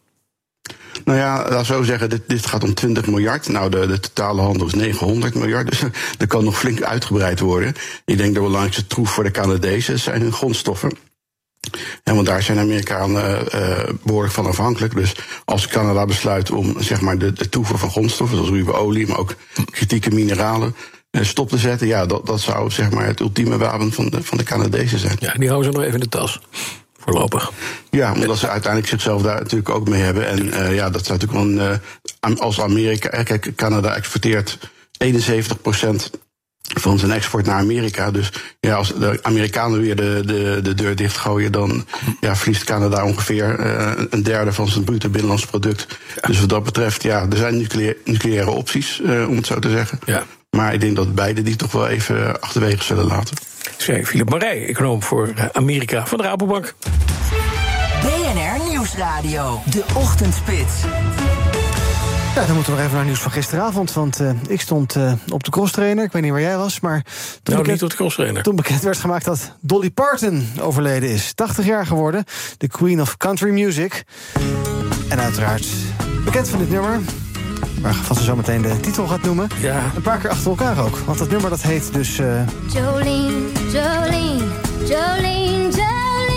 Nou ja, laat zo zeggen, dit, dit gaat om twintig miljard. Nou, de, de totale handel is negenhonderd miljard, dus er kan nog flink uitgebreid worden. Ik denk de belangrijkste troef voor de Canadezen zijn hun grondstoffen. En want daar zijn de Amerikanen uh, behoorlijk van afhankelijk. Dus als Canada besluit om zeg maar, de, de toevoer van grondstoffen, zoals ruwe olie, maar ook kritieke mineralen, uh, stop te zetten, ja, dat, dat zou zeg maar, het ultieme wapen van de, van de Canadezen zijn. Ja, die houden ze nog even in de tas. Voorlopig. Ja, omdat ze uiteindelijk zichzelf daar natuurlijk ook mee hebben. En uh, ja, dat zou natuurlijk wel een, uh, als Amerika. Kijk, Canada exporteert eenenzeventig procent van zijn export naar Amerika. Dus ja, als de Amerikanen weer de, de, de deur dichtgooien, dan ja, verliest Canada ongeveer uh, een derde van zijn bruto binnenlands product. Ja. Dus wat dat betreft, ja, er zijn nucleaire, nucleaire opties, uh, om het zo te zeggen. Ja. Maar ik denk dat beide die toch wel even achterwege zullen laten. Zei Philip Marij, econoom voor Amerika van de Rabobank. B N R Nieuwsradio, de ochtendspits. Ja, dan moeten we nog even naar nieuws van gisteravond. Want uh, ik stond uh, op de crosstrainer. Ik weet niet waar jij was, maar toen, nou, bekend, niet op de crosstrainer. Toen bekend werd gemaakt dat Dolly Parton overleden is. tachtig jaar geworden, de Queen of Country Music. En uiteraard bekend van dit nummer, waarvan ze zo meteen de titel gaat noemen. Ja. Een paar keer achter elkaar ook. Want dat nummer dat heet dus... Uh... Jolene, Jolene, Jolene, Jolene.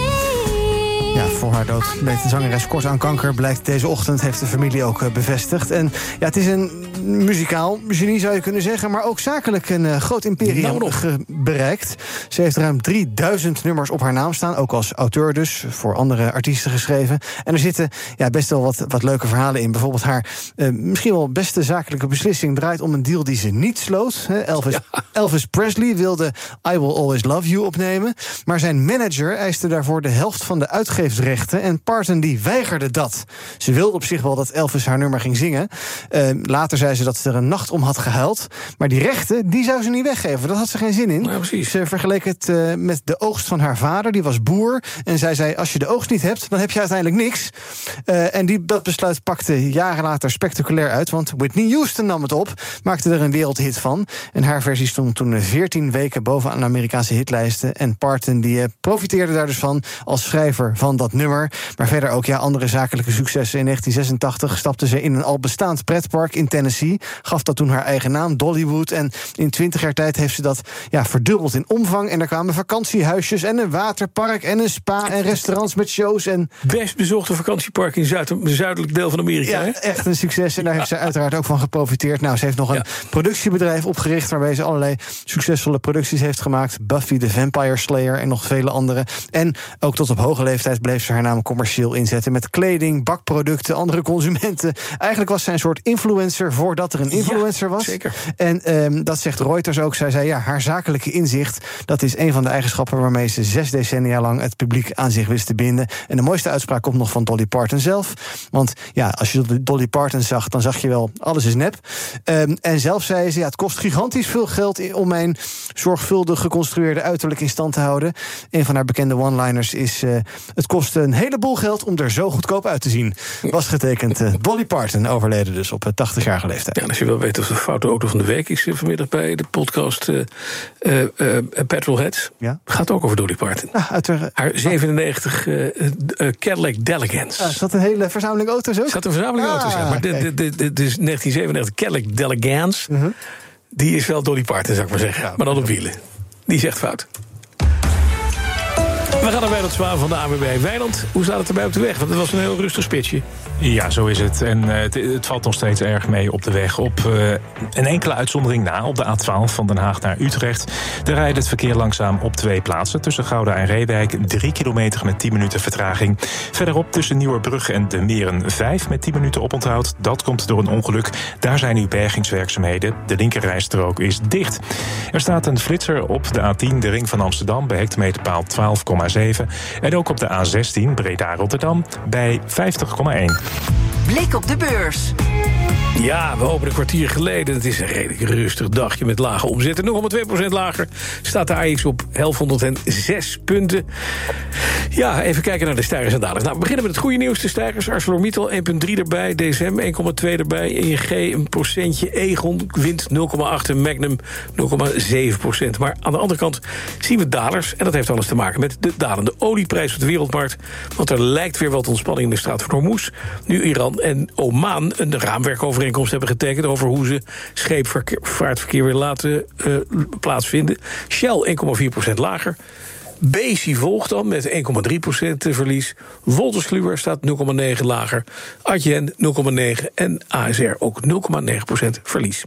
Ja, voor haar dood leed de zangeres kort aan kanker. Blijkt deze ochtend, heeft de familie ook uh, bevestigd. En ja, het is een muzikaal genie, zou je kunnen zeggen, maar ook zakelijk een uh, groot imperium nou ge- bereikt. Ze heeft ruim drieduizend nummers op haar naam staan. Ook als auteur dus, voor andere artiesten geschreven. En er zitten ja, best wel wat, wat leuke verhalen in. Bijvoorbeeld haar uh, misschien wel beste zakelijke beslissing draait om een deal die ze niet sloot. Hè. Elvis, ja. Elvis Presley wilde I Will Always Love You opnemen. Maar zijn manager eiste daarvoor de helft van de uitgeefsrechten. En Parton die weigerde dat. Ze wilde op zich wel dat Elvis haar nummer ging zingen. Uh, later zei ze dat ze er een nacht om had gehuild. Maar die rechten, die zou ze niet weggeven. Daar had ze geen zin in. Ja, precies. Ze vergeleek het uh, met de oogst van haar vader. Die was boer. En zij zei, als je de oogst niet hebt, dan heb je uiteindelijk niks. Uh, en die, dat besluit pakte jaren later spectaculair uit. Want Whitney Houston nam het op. Maakte er een wereldhit van. En haar versie stond toen veertien weken bovenaan de Amerikaanse hitlijsten. En Parton die uh, profiteerde daar dus van als schrijver van dat nummer. Maar verder ook ja, andere zakelijke successen. In negentien zesentachtig stapte ze in een al bestaand pretpark in Tennessee. Gaf dat toen haar eigen naam, Dollywood. En in twintig jaar tijd heeft ze dat ja, verdubbeld in omvang. En er kwamen vakantiehuisjes en een waterpark en een spa en restaurants met shows. En best bezochte vakantiepark in Zuid- het zuidelijk deel van Amerika. Ja, hè? echt een succes. En daar heeft ze uiteraard ook van geprofiteerd. Nou, ze heeft nog een ja. productiebedrijf opgericht waarmee ze allerlei succesvolle producties heeft gemaakt. Buffy the Vampire Slayer en nog vele andere. En ook tot op hoge leeftijd bleef ze haar naam commercieel inzetten met kleding, bakproducten, andere consumenten. Eigenlijk was zij een soort influencer voor voordat er een influencer was. Ja, zeker. En um, dat zegt Reuters ook. Zij zei, ja, haar zakelijke inzicht, dat is een van de eigenschappen waarmee ze zes decennia lang het publiek aan zich wist te binden. En de mooiste uitspraak komt nog van Dolly Parton zelf. Want ja, als je Dolly Parton zag, dan zag je wel, alles is nep. Um, en zelf zei ze, ja, het kost gigantisch veel geld om mijn zorgvuldig geconstrueerde uiterlijk in stand te houden. Een van haar bekende one-liners is, uh, het kost een heleboel geld om er zo goedkoop uit te zien. Was getekend uh, Dolly Parton, overleden dus op tachtigjarige leeftijd. Ja, als je wil weten of de foute auto van de week is vanmiddag bij de podcast uh, uh, uh, Petrolheads. Ja? Gaat ook over Dolly Parton. Ah, uit de, haar zevenennegentig uh, uh, Cadillac Delegance. Ah, is dat een hele verzameling auto's ook? Er zat een verzameling ah, auto's, ja. Maar de, de, de, de, de negentien zevenennegentig Cadillac Delegance, uh-huh. die is wel Dolly Parton, zou ik maar zeggen. Ja, maar dan op wielen. Die is echt fout. We gaan naar Wijnand Zwaan van de A N W B. Wijnand, hoe staat het erbij op de weg? Want het was een heel rustig spitsje. Ja, zo is het. En uh, het, het valt nog steeds erg mee op de weg. Op uh, een enkele uitzondering na, op de A twaalf van Den Haag naar Utrecht. Daar rijdt het verkeer langzaam op twee plaatsen. Tussen Gouda en Reewijk, drie kilometer met tien minuten vertraging. Verderop tussen Nieuwerbrug en De Meren, vijf met tien minuten oponthoud. Dat komt door een ongeluk. Daar zijn nu bergingswerkzaamheden. De linkerrijstrook is dicht. Er staat een flitser op de A tien, de ring van Amsterdam, bij hectometerpaal twaalf komma zeven. En ook op de A zestien, Breda-Rotterdam, bij vijftig komma één. Blik op de beurs. Ja, we openen een kwartier geleden. Het is een redelijk rustig dagje met lage omzetten. nul komma twee procent lager staat de A X op elfhonderdzes punten. Ja, even kijken naar de stijgers en dalers. Nou, we beginnen met het goede nieuws. De stijgers, ArcelorMittal één komma drie erbij. D S M één komma twee erbij. I N G een procentje. Egon wint nul komma acht en Magnum nul komma zeven procent. Maar aan de andere kant zien we dalers. En dat heeft alles te maken met de dalende olieprijs op de wereldmarkt. Want er lijkt weer wat ontspanning in de straat van Hormuz. Nu Iran en Oman een raamwerkovereenkomst hebben getekend over hoe ze scheepvaartverkeer weer laten uh, plaatsvinden. Shell één komma vier procent lager. Besi volgt dan met één komma drie procent verlies. Wolters Kluwer staat nul komma negen lager. Adyen nul komma negen en A S R ook nul komma negen procent verlies.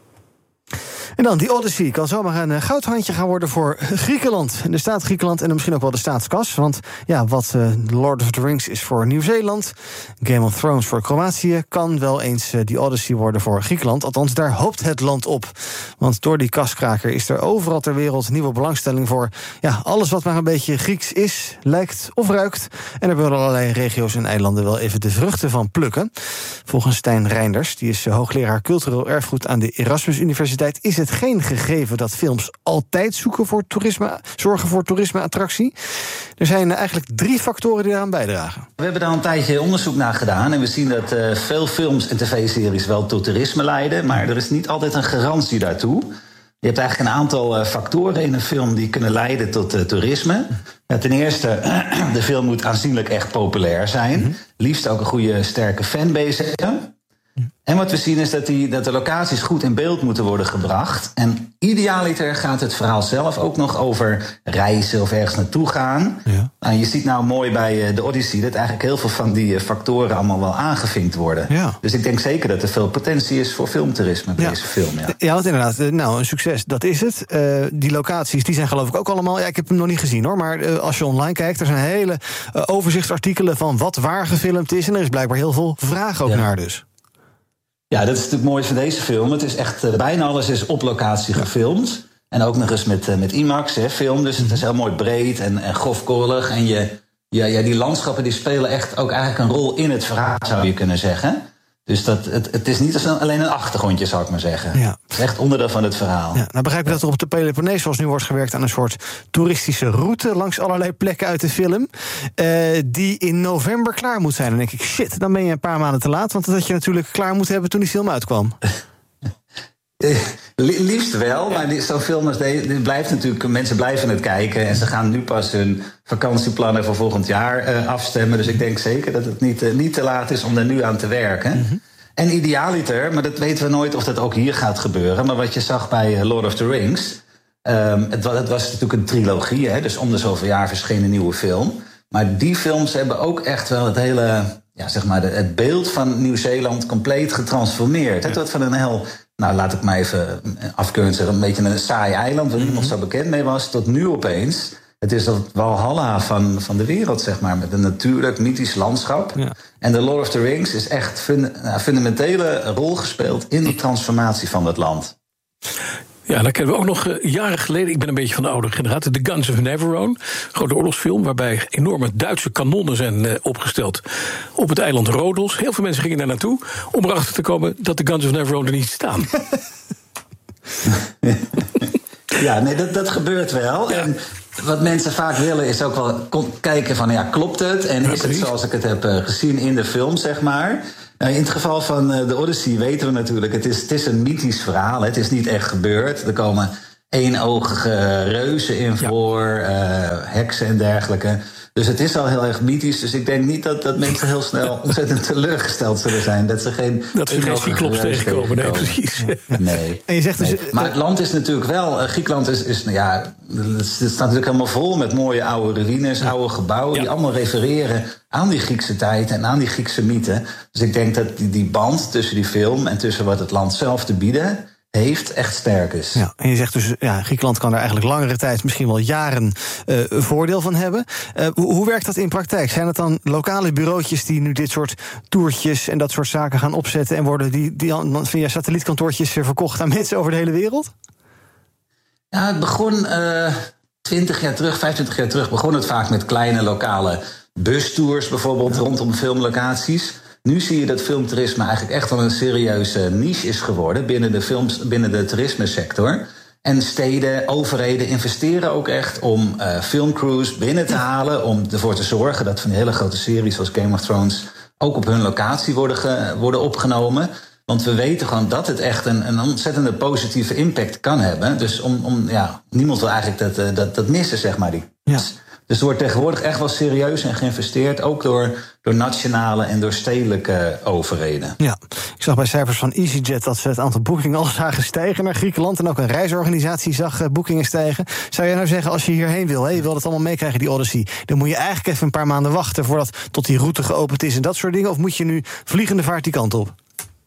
En dan, die Odyssey kan zomaar een goudhandje gaan worden voor Griekenland. De staat Griekenland en misschien ook wel de staatskas. Want ja, wat uh, Lord of the Rings is voor Nieuw-Zeeland, Game of Thrones voor Kroatië, kan wel eens uh, die Odyssey worden voor Griekenland. Althans, daar hoopt het land op. Want door die kaskraker is er overal ter wereld nieuwe belangstelling voor. Ja, alles wat maar een beetje Grieks is, lijkt of ruikt. En er willen allerlei regio's en eilanden wel even de vruchten van plukken. Volgens Stijn Reinders, die is uh, hoogleraar cultureel erfgoed aan de Erasmus Universiteit, is het geen gegeven dat films altijd zoeken voor toerisme, zorgen voor toerisme-attractie. Er zijn eigenlijk drie factoren die daaraan bijdragen. We hebben daar een tijdje onderzoek naar gedaan en we zien dat uh, veel films en tv-series wel tot toerisme leiden, maar er is niet altijd een garantie daartoe. Je hebt eigenlijk een aantal uh, factoren in een film die kunnen leiden tot uh, toerisme. Ja, ten eerste, de film moet aanzienlijk echt populair zijn. Mm-hmm. Liefst ook een goede, sterke fanbase hebben. En wat we zien is dat, die, dat de locaties goed in beeld moeten worden gebracht. En idealiter gaat het verhaal zelf ook nog over reizen of ergens naartoe gaan. Ja. Nou, je ziet nou mooi bij de Odyssey dat eigenlijk heel veel van die factoren allemaal wel aangevinkt worden. Ja. Dus ik denk zeker dat er veel potentie is voor filmtoerisme bij ja. deze film. Ja, ja, want inderdaad, nou, een succes, dat is het. Uh, die locaties, die zijn geloof ik ook allemaal, ja, ik heb hem nog niet gezien hoor, maar uh, als je online kijkt, er zijn hele uh, overzichtsartikelen van wat waar gefilmd is. En er is blijkbaar heel veel vraag ook ja. naar dus. Ja, dat is natuurlijk mooi van deze film. Het is echt, uh, bijna alles is op locatie gefilmd. En ook nog eens met, uh, met IMAX, hè, film. Dus het is heel mooi breed en, en grofkorrelig. En je, ja, ja, die landschappen die spelen echt ook eigenlijk een rol in het verhaal, zou je kunnen zeggen. Dus dat, het, het is niet alleen een achtergrondje, zou ik maar zeggen. Ja. Het is echt onderdeel van het verhaal. Ja, nou begrijp ik dat er op de Peloponnees zoals nu wordt gewerkt aan een soort toeristische route langs allerlei plekken uit de film. Uh, die in november klaar moet zijn. Dan denk ik, shit, dan ben je een paar maanden te laat. Want dat had je natuurlijk klaar moeten hebben toen die film uitkwam. Liefst wel, maar zo'n film als deze, dit blijft natuurlijk, mensen blijven het kijken en ze gaan nu pas hun vakantieplannen voor volgend jaar uh, afstemmen. Dus ik denk zeker dat het niet, uh, niet te laat is om er nu aan te werken. Mm-hmm. En idealiter, maar dat weten we nooit of dat ook hier gaat gebeuren. Maar wat je zag bij uh, Lord of the Rings, um, het, het was natuurlijk een trilogie, hè, dus om de zoveel jaar verscheen een nieuwe film. Maar die films hebben ook echt wel het hele, ja, zeg maar, de, het beeld van Nieuw-Zeeland compleet getransformeerd. Ja. Het wordt van een heel, nou laat ik maar even afkeurend zeggen, een beetje een saai eiland waar niemand zo bekend mee was, tot nu opeens Het is het Walhalla van, van de wereld, zeg maar. Met een natuurlijk, mythisch landschap. Ja. En The Lord of the Rings is echt funda- nou, fundamentele rol gespeeld in de transformatie van het land. Ja, dan kennen we ook nog uh, jaren geleden, ik ben een beetje van de oudere generatie, The Guns of Navarone, grote oorlogsfilm, waarbij enorme Duitse kanonnen zijn uh, opgesteld op het eiland Rodos. Heel veel mensen gingen daar naartoe om erachter te komen dat de Guns of Navarone er niet staan. Ja, nee, dat, dat gebeurt wel. Ja. En wat mensen vaak willen is ook wel kijken van, ja, klopt het? En is het zoals ik het heb uh, gezien in de film, zeg maar? Nou, in het geval van uh, de Odyssey weten we natuurlijk, het is, het is een mythisch verhaal. Het is niet echt gebeurd. Er komen eenoogige reuzen in voor, uh, heksen en dergelijke. Dus het is al heel erg mythisch. Dus ik denk niet dat, dat mensen heel snel ontzettend teleurgesteld zullen zijn. Dat ze geen... Dat ze geen cyclops tegenkomen, nee, precies. Nee. En je zegt dus, nee. Maar het land is natuurlijk wel... Uh, Griekenland is, is nou ja, het staat natuurlijk helemaal vol met mooie oude ruïnes, oude gebouwen, ja, die allemaal refereren aan die Griekse tijd en aan die Griekse mythe. Dus ik denk dat die, die band tussen die film en tussen wat het land zelf te bieden heeft, echt sterk is. Ja, en je zegt dus, ja, Griekenland kan daar eigenlijk langere tijd, misschien wel jaren, uh, voordeel van hebben. Uh, hoe, hoe werkt dat in praktijk? Zijn het dan lokale bureautjes die nu dit soort toertjes en dat soort zaken gaan opzetten en worden die, die dan via satellietkantoortjes verkocht aan mensen over de hele wereld? Ja, het begon uh, twintig jaar terug, vijfentwintig jaar terug, begon het vaak met kleine lokale bustours bijvoorbeeld, ja, rondom filmlocaties. Nu zie je dat filmtoerisme eigenlijk echt wel een serieuze niche is geworden binnen de, films, binnen de toerismesector. En steden, overheden investeren ook echt om uh, filmcrews binnen te halen, om ervoor te zorgen dat van die hele grote series zoals Game of Thrones ook op hun locatie worden, ge, worden opgenomen. Want we weten gewoon dat het echt een, een ontzettende positieve impact kan hebben. Dus om, om, ja, niemand wil eigenlijk dat, dat, dat missen, zeg maar. Die. Ja. Dus er wordt tegenwoordig echt wel serieus en geïnvesteerd, ook door, door nationale en door stedelijke overheden. Ja, ik zag bij cijfers van EasyJet dat ze het aantal boekingen al zagen stijgen naar Griekenland. En ook een reisorganisatie zag uh, boekingen stijgen. Zou jij nou zeggen, als je hierheen wil, hè, je wil het allemaal meekrijgen, die Odyssey, dan moet je eigenlijk even een paar maanden wachten voordat tot die route geopend is en dat soort dingen? Of moet je nu vliegende vaart die kant op?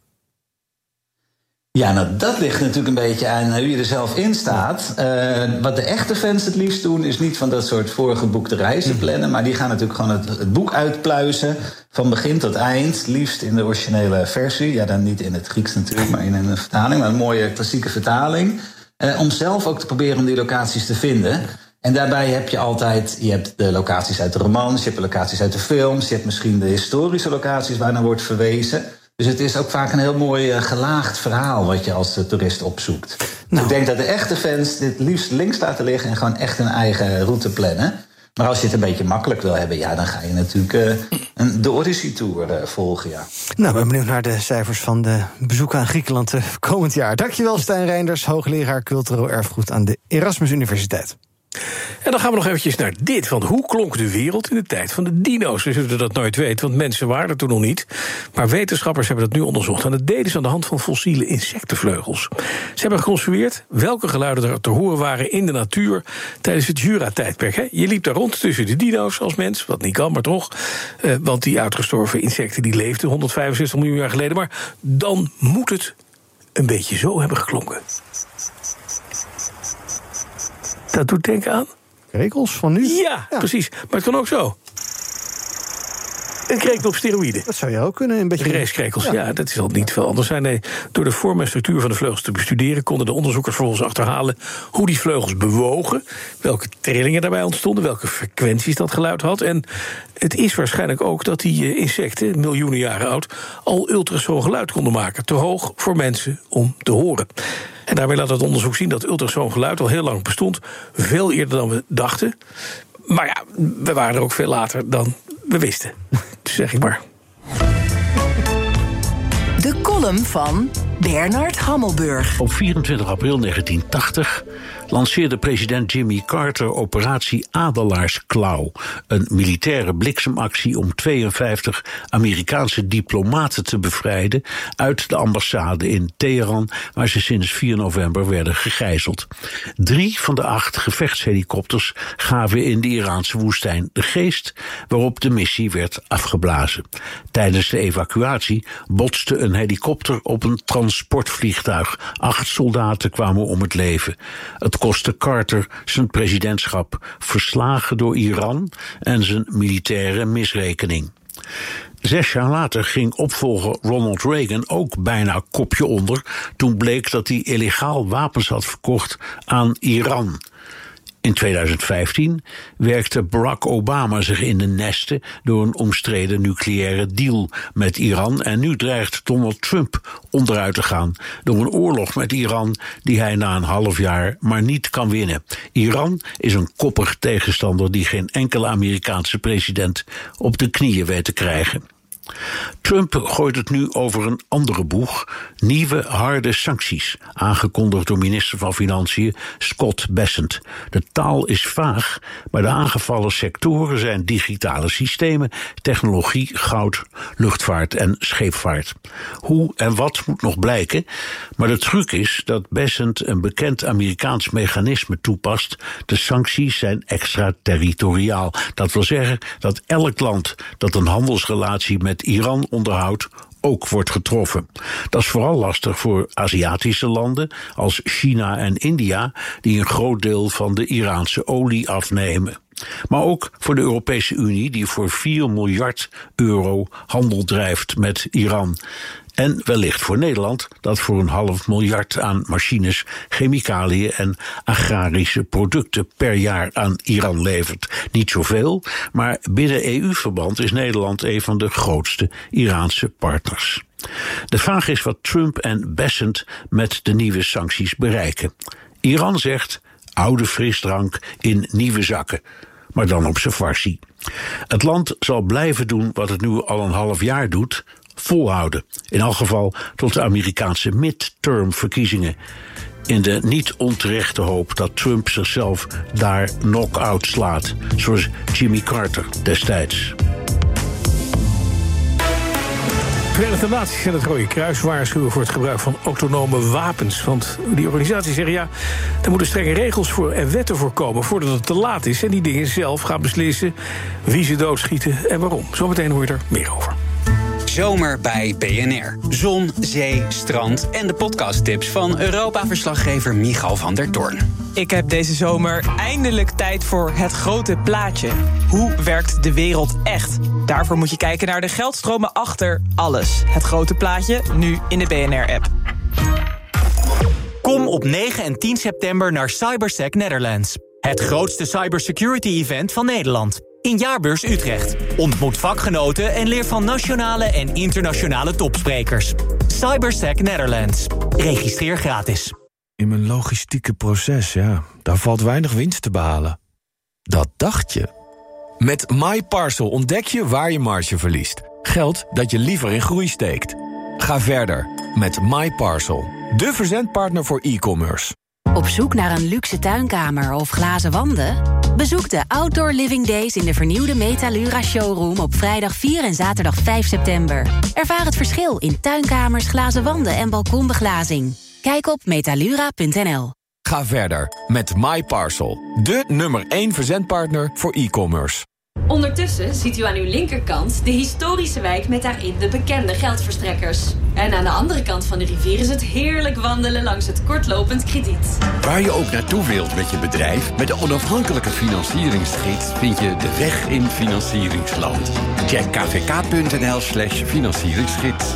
Ja, nou, dat ligt natuurlijk een beetje aan hoe je er zelf in staat. Uh, wat de echte fans het liefst doen, is niet van dat soort voorgeboekte reizen plannen, maar die gaan natuurlijk gewoon het, het boek uitpluizen, van begin tot eind, liefst in de originele versie. Ja, dan niet in het Grieks natuurlijk, maar in een vertaling, maar een mooie klassieke vertaling. Uh, om zelf ook te proberen om die locaties te vinden. En daarbij heb je altijd, je hebt de locaties uit de romans, je hebt de locaties uit de films, je hebt misschien de historische locaties waar naar wordt verwezen. Dus het is ook vaak een heel mooi uh, gelaagd verhaal wat je als uh, toerist opzoekt. Nou. Dus ik denk dat de echte fans dit liefst links laten liggen en gewoon echt een eigen route plannen. Maar als je het een beetje makkelijk wil hebben, ja, dan ga je natuurlijk uh, een, de Odyssey-tour uh, volgen, ja. Nou, ik ben benieuwd naar de cijfers van de bezoeken aan Griekenland uh, komend jaar. Dankjewel, Stijn Reinders, hoogleraar cultureel erfgoed aan de Erasmus Universiteit. En dan gaan we nog eventjes naar dit. Want hoe klonk de wereld in de tijd van de dino's? We zullen dat nooit weten, want mensen waren er toen nog niet. Maar wetenschappers hebben dat nu onderzocht. En dat deden ze aan de hand van fossiele insectenvleugels. Ze hebben geconstrueerd welke geluiden er te horen waren in de natuur tijdens het Jura-tijdperk. Je liep daar rond tussen de dino's als mens, wat niet kan, maar toch. Eh, want die uitgestorven insecten die leefden honderdvijfenzestig miljoen jaar geleden. Maar dan moet het een beetje zo hebben geklonken. Dat doet denken aan krekels van nu? Ja, ja, precies. Maar het kan ook zo. Een krekel op steroïden. Dat zou je ook kunnen. Een beetje racekrekels, ja. ja, dat zal niet veel anders zijn. Nee, door de vorm en structuur van de vleugels te bestuderen konden de onderzoekers vervolgens achterhalen hoe die vleugels bewogen, welke trillingen daarbij ontstonden, welke frequenties dat geluid had. En het is waarschijnlijk ook dat die insecten, miljoenen jaren oud, al ultrasoon geluid konden maken. Te hoog voor mensen om te horen. En daarmee laat het onderzoek zien dat ultrasoon geluid al heel lang bestond. Veel eerder dan we dachten. Maar ja, we waren er ook veel later dan we wisten. Dus zeg ik maar. De column van Bernard Hammelburg. Op vierentwintig april negentien tachtig lanceerde president Jimmy Carter operatie Adelaarsklauw, een militaire bliksemactie om tweeënvijftig Amerikaanse diplomaten te bevrijden uit de ambassade in Teheran, waar ze sinds vier november werden gegijzeld. Drie van de acht gevechtshelikopters gaven in de Iraanse woestijn de geest, waarop de missie werd afgeblazen. Tijdens de evacuatie botste een helikopter op een transportvliegtuig. Acht soldaten kwamen om het leven. Het kostte Carter zijn presidentschap, verslagen door Iran en zijn militaire misrekening. Zes jaar later ging opvolger Ronald Reagan ook bijna kopje onder toen bleek dat hij illegaal wapens had verkocht aan Iran. In tweeduizend vijftien werkte Barack Obama zich in de nesten door een omstreden nucleaire deal met Iran. En nu dreigt Donald Trump onderuit te gaan door een oorlog met Iran die hij na een half jaar maar niet kan winnen. Iran is een koppig tegenstander die geen enkele Amerikaanse president op de knieën weet te krijgen. Trump gooit het nu over een andere boeg, nieuwe harde sancties, aangekondigd door minister van Financiën Scott Bessent. De taal is vaag, maar de aangevallen sectoren zijn digitale systemen, technologie, goud, luchtvaart en scheepvaart. Hoe en wat moet nog blijken, maar de truc is dat Bessent een bekend Amerikaans mechanisme toepast. De sancties zijn extraterritoriaal. Dat wil zeggen dat elk land dat een handelsrelatie met Iran onderhoudt ook wordt getroffen. Dat is vooral lastig voor Aziatische landen als China en India, die een groot deel van de Iraanse olie afnemen. Maar ook voor de Europese Unie, die voor vier miljard euro handel drijft met Iran. En wellicht voor Nederland, dat voor een half miljard aan machines, chemicaliën en agrarische producten per jaar aan Iran levert. Niet zoveel, maar binnen E U-verband is Nederland een van de grootste Iraanse partners. De vraag is wat Trump en Bessent met de nieuwe sancties bereiken. Iran zegt oude frisdrank in nieuwe zakken, maar dan op zijn farsi. Het land zal blijven doen wat het nu al een half jaar doet, volhouden. In elk geval tot de Amerikaanse midterm-verkiezingen. In de niet onterechte hoop dat Trump zichzelf daar knock-out slaat, zoals Jimmy Carter destijds. De Verenigde Naties en het Rode Kruis waarschuwen voor het gebruik van autonome wapens. Want die organisaties zeggen ja, er moeten strenge regels voor en wetten voor komen voordat het te laat is. En die dingen zelf gaan beslissen wie ze doodschieten en waarom. Zometeen hoor je er meer over. Zomer bij B N R. Zon, zee, strand en de podcasttips van Europa-verslaggever Michal van der Toorn. Ik heb deze zomer eindelijk tijd voor het grote plaatje. Hoe werkt de wereld echt? Daarvoor moet je kijken naar de geldstromen achter alles. Het grote plaatje, nu in de B N R-app. Kom op negen en tien september naar CyberSec Netherlands. Het grootste cybersecurity-event van Nederland. In Jaarbeurs Utrecht. Ontmoet vakgenoten en leer van nationale en internationale topsprekers. CyberSec Netherlands. Registreer gratis. In mijn logistieke proces, ja, daar valt weinig winst te behalen. Dat dacht je. Met MyParcel ontdek je waar je marge verliest. Geld dat je liever in groei steekt. Ga verder met MyParcel, de verzendpartner voor e-commerce. Op zoek naar een luxe tuinkamer of glazen wanden? Bezoek de Outdoor Living Days in de vernieuwde Metalura Showroom op vrijdag vier en zaterdag vijf september. Ervaar het verschil in tuinkamers, glazen wanden en balkonbeglazing. Kijk op metalura punt n l. Ga verder met MyParcel, de nummer één verzendpartner voor e-commerce. Ondertussen ziet u aan uw linkerkant de historische wijk met daarin de bekende geldverstrekkers. En aan de andere kant van de rivier is het heerlijk wandelen langs het kortlopend krediet. Waar je ook naartoe wilt met je bedrijf, met de onafhankelijke financieringsgids vind je de weg in financieringsland. Check kvk.nl slash financieringsgids.